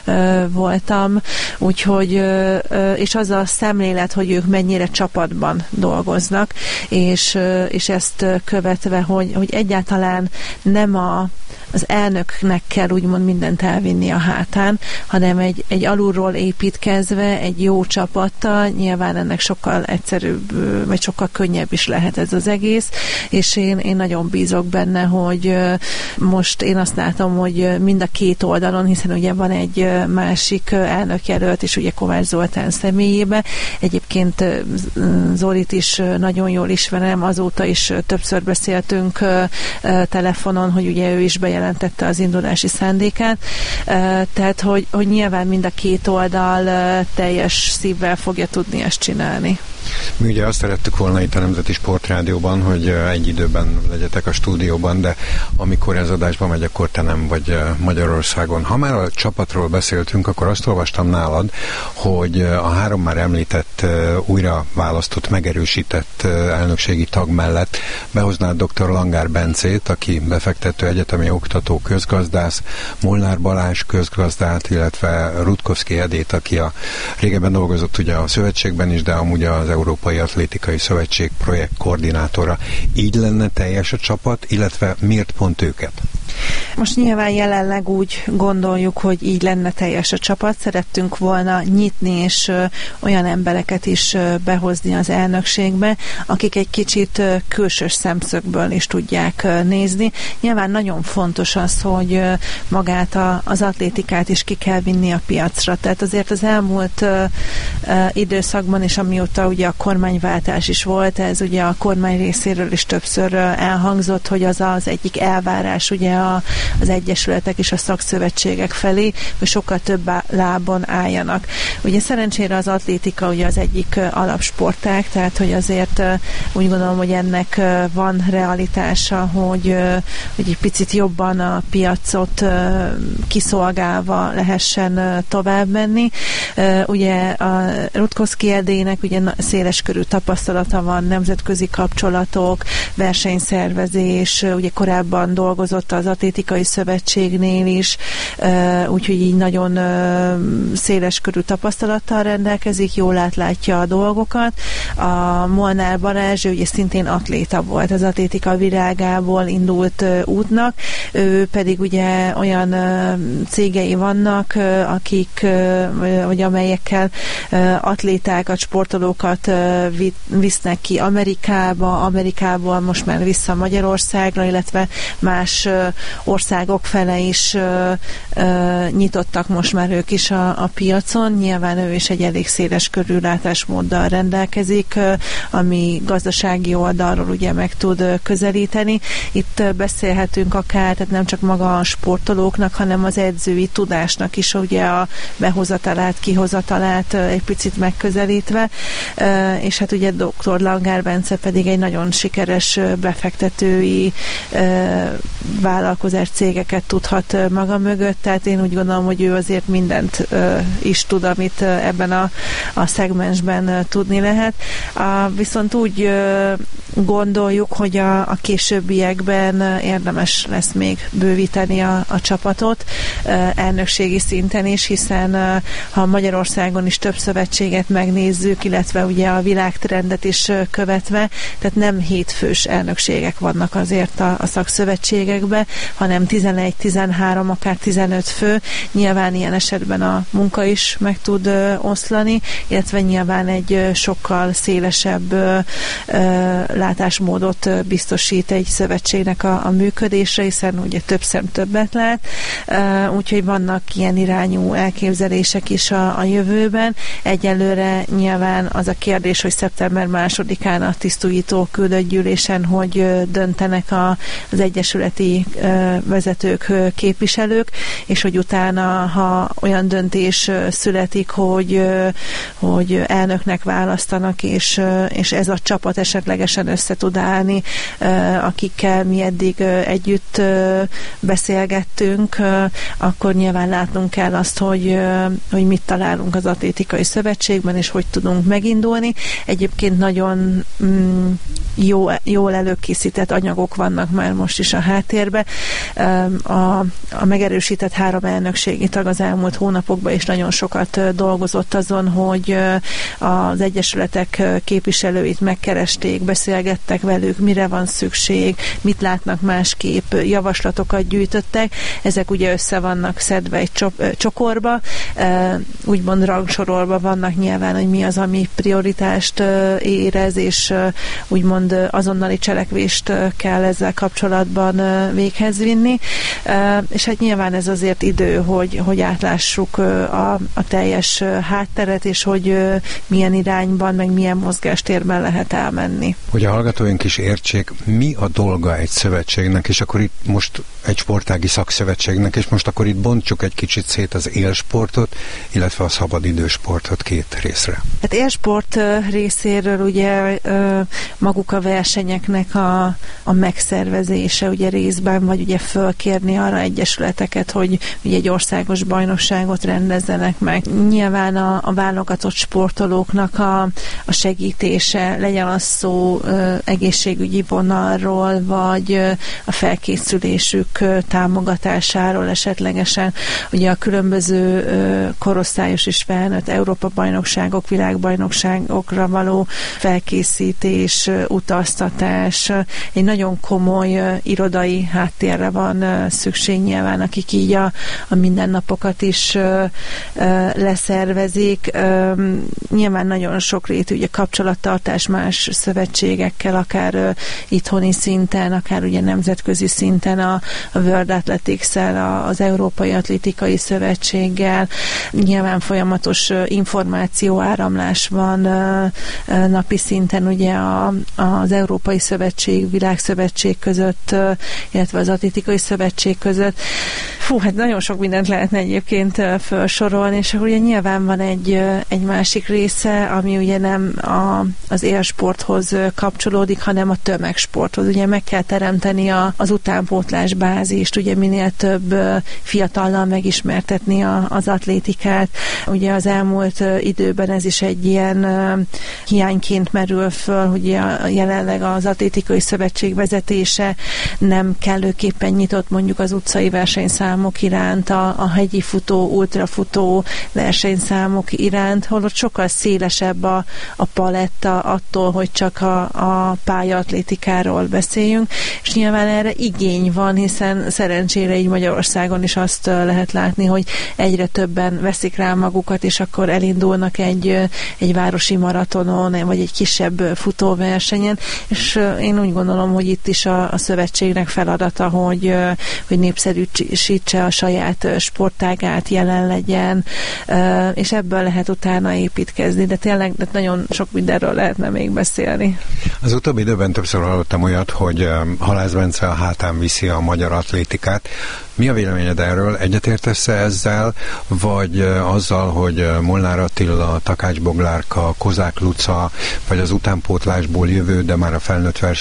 voltam, úgyhogy és az a szemlélet, hogy ők mennyire csapatban dolgoznak, és, és ezt követve, hogy, hogy egyáltalán nem a az elnöknek kell úgymond mindent elvinni a hátán, hanem egy, egy alulról építkezve, egy jó csapattal, nyilván ennek sokkal egyszerűbb, vagy sokkal könnyebb is lehet ez az egész, és én, én nagyon bízok benne, hogy most én azt látom, hogy mind a két oldalon, hiszen ugye van egy másik elnökjelölt, és ugye Kovács Zoltán személyébe. Egyébként Zolit is nagyon jól ismerem, azóta is többször beszéltünk telefonon, hogy ugye ő is bejelentette az indulási szándékát, tehát hogy, hogy nyilván mind a két oldal teljes szívvel fogja tudni ezt csinálni. Mi ugye azt szerettük volna itt a Nemzeti Sportrádióban, hogy egy időben legyetek a stúdióban, de amikor ez adásba megy, akkor te nem vagy Magyarországon. Ha már a csapatról beszéltünk, akkor azt olvastam nálad, hogy a három már említett, újra választott, megerősített elnökségi tag mellett behoznád dr. Langár Bencét, aki befektető, egyetemi oktató, közgazdász, Molnár Balázs közgazdát, illetve Rutkowski Edét, aki a régebben dolgozott ugye a szövetségben is, de amúgy az Európai Atlétikai Szövetség projekt koordinátora. Így lenne teljes a csapat, illetve miért pont őket? Most nyilván jelenleg úgy gondoljuk, hogy így lenne teljes a csapat. Szerettünk volna nyitni és ö, olyan embereket is ö, behozni az elnökségbe, akik egy kicsit ö, külsős szemszögből is tudják ö, nézni. Nyilván nagyon fontos az, hogy ö, magát a, az atlétikát is ki kell vinni a piacra. Tehát azért az elmúlt ö, ö, időszakban, és amióta ugye a kormányváltás is volt, ez ugye a kormány részéről is többször ö, elhangzott, hogy az az egyik elvárás ugye a, az egyesületek és a szakszövetségek felé, hogy sokkal több lábon álljanak. Ugye szerencsére az atlétika ugye az egyik alapsportág, tehát hogy azért úgy gondolom, hogy ennek van realitása, hogy, hogy egy picit jobban a piacot kiszolgálva lehessen tovább menni. Ugye a Rutkowski Edének ugye széleskörű tapasztalata van, nemzetközi kapcsolatok, versenyszervezés, ugye korábban dolgozott az Atlétikai Szövetségnél is, úgyhogy így nagyon széleskörű tapasztalattal rendelkezik, jól átlátja a dolgokat. A Molnár Balázs ugye szintén atléta volt, az atlétika világából indult útnak, ő pedig ugye olyan cégei vannak, akik, vagy amelyekkel atlétákat, sportolókat visznek ki Amerikába, Amerikából most már vissza Magyarországra, illetve más országok fele is nyitottak most már ők is a, a piacon. Nyilván ő is egy elég széles körű látásmóddal rendelkezik, ami gazdasági oldalról ugye meg tud közelíteni. Itt beszélhetünk akár, tehát nem csak maga a sportolóknak, hanem az edzői tudásnak is ugye a behozatalát, kihozatalát egy picit megközelítve, és hát ugye doktor Langár Bence pedig egy nagyon sikeres befektetői vállalkozás cégeket tudhat maga mögött, tehát én úgy gondolom, hogy ő azért mindent is tud, amit ebben a, a szegmensben tudni lehet. A, viszont úgy gondoljuk, hogy a, a későbbiekben érdemes lesz még bővíteni a, a csapatot elnökségi szinten is, hiszen ha Magyarországon is több szövetséget megnézzük, illetve ugye a világtrendet is követve, tehát nem hétfős elnökségek vannak azért a, a szakszövetségekben, hanem tizenegy, tizenhárom, akár tizenöt fő. Nyilván ilyen esetben a munka is meg tud ö, oszlani, illetve nyilván egy ö, sokkal szélesebb ö, ö, látásmódot ö, biztosít egy szövetségnek a, a működésre, hiszen ugye több szem többet lát, ö, úgyhogy vannak ilyen irányú elképzelések is a, a jövőben. Egyelőre nyilván az a kérdés, hogy szeptember másodikán a tisztújító küldött gyűlésen, hogy ö, döntenek a, az egyesületi ö, vezetők, ö, képviselők, és hogy utána, ha olyan döntés születik, hogy, hogy elnöknek választanak, és, és ez a csapat esetlegesen össze tud állni, akikkel mi eddig együtt beszélgettünk, akkor nyilván látnunk kell azt, hogy, hogy mit találunk az Atlétikai Szövetségben, és hogy tudunk megindulni. Egyébként nagyon mm, jó, jól előkészített anyagok vannak már most is a háttérben. A, a megerősített három elnökségi tag az elmúlt hónapokban is nagyon sokat dolgozott azon, hogy az egyesületek képviselőit megkeresték, beszélgettek velük, mire van szükség, mit látnak másképp, javaslatokat gyűjtöttek. Ezek ugye össze vannak szedve egy csokorba, úgymond rangsorolva vannak nyilván, hogy mi az, ami prioritást érez, és úgymond azonnali cselekvést kell ezzel kapcsolatban véghez vinni. És hát nyilván ez azért idő, hogy, hogy átlássuk a, a teljes hátteret, és hogy milyen irányban, meg milyen mozgástérben lehet elmenni. Hogy a hallgatóink is értsék, mi a dolga egy szövetségnek, és akkor itt most egy sportági szakszövetségnek, és most akkor itt bontsuk egy kicsit szét az élsportot, illetve a szabadidősportot két részre. Hát élsport részéről ugye maguk a versenyeknek a, a megszervezése ugye részben, vagy ugye fölkérni arra egyesületeket, hogy ugye egy országos bajnokságot rendezzenek meg. Nyilván a, a válogatott sportolóknak a, a segítése, legyen az szó ö, egészségügyi vonalról, vagy ö, a felkészülésük ö, támogatásáról esetlegesen. Ugye a különböző ö, korosztályos és felnőtt Európa-bajnokságok, világbajnokságokra való felkészítés, ö, utaztatás, ö, egy nagyon komoly ö, irodai háttérre van ö, szükség nyilván, akik így a, a mindennapokat is ö, ö, leszervezik. Ö, nyilván nagyon sokrétű ugye kapcsolattartás más szövetségekkel, akár ö, itthoni szinten, akár ugye nemzetközi szinten a, a World Athletics-el, az Európai Atlétikai Szövetséggel. Nyilván folyamatos ö, információáramlás van ö, ö, napi szinten ugye a, az Európai Szövetség, Világszövetség között, ö, illetve az az atlétikai szövetség között. Fú, hát nagyon sok mindent lehetne egyébként felsorolni, és akkor ugye nyilván van egy, egy másik része, ami ugye nem a, az élsporthoz kapcsolódik, hanem a tömegsporthoz. Ugye meg kell teremteni a, az utánpótlás bázist, ugye minél több fiatallal megismertetni a, az atlétikát. Ugye az elmúlt időben ez is egy ilyen hiányként merül föl, hogy jelenleg az atlétikai szövetség vezetése nem kellőképpen nyitott mondjuk az utcai versenyszámok iránt, a, a hegyi futó, ultrafutó versenyszámok iránt, holott sokkal szélesebb a, a paletta attól, hogy csak a, a pályaatlétikáról beszéljünk, és nyilván erre igény van, hiszen szerencsére így Magyarországon is azt lehet látni, hogy egyre többen veszik rá magukat, és akkor elindulnak egy, egy városi maratonon, vagy egy kisebb futóversenyen, és én úgy gondolom, hogy itt is a, a szövetségnek feladata, hogy, hogy népszerűsítse a saját sportágát, jelen legyen, és ebből lehet utána építkezni, de tényleg de nagyon sok mindenről lehetne még beszélni. Az utóbbi időben többször hallottam olyat, hogy Halász Bence a hátán viszi a magyar atlétikát. Mi a véleményed erről? Egyetértesz-e ezzel, vagy azzal, hogy Molnár Attila, Takács Boglárka, Kozák Luca, vagy az utánpótlásból jövő, de már a felnőtt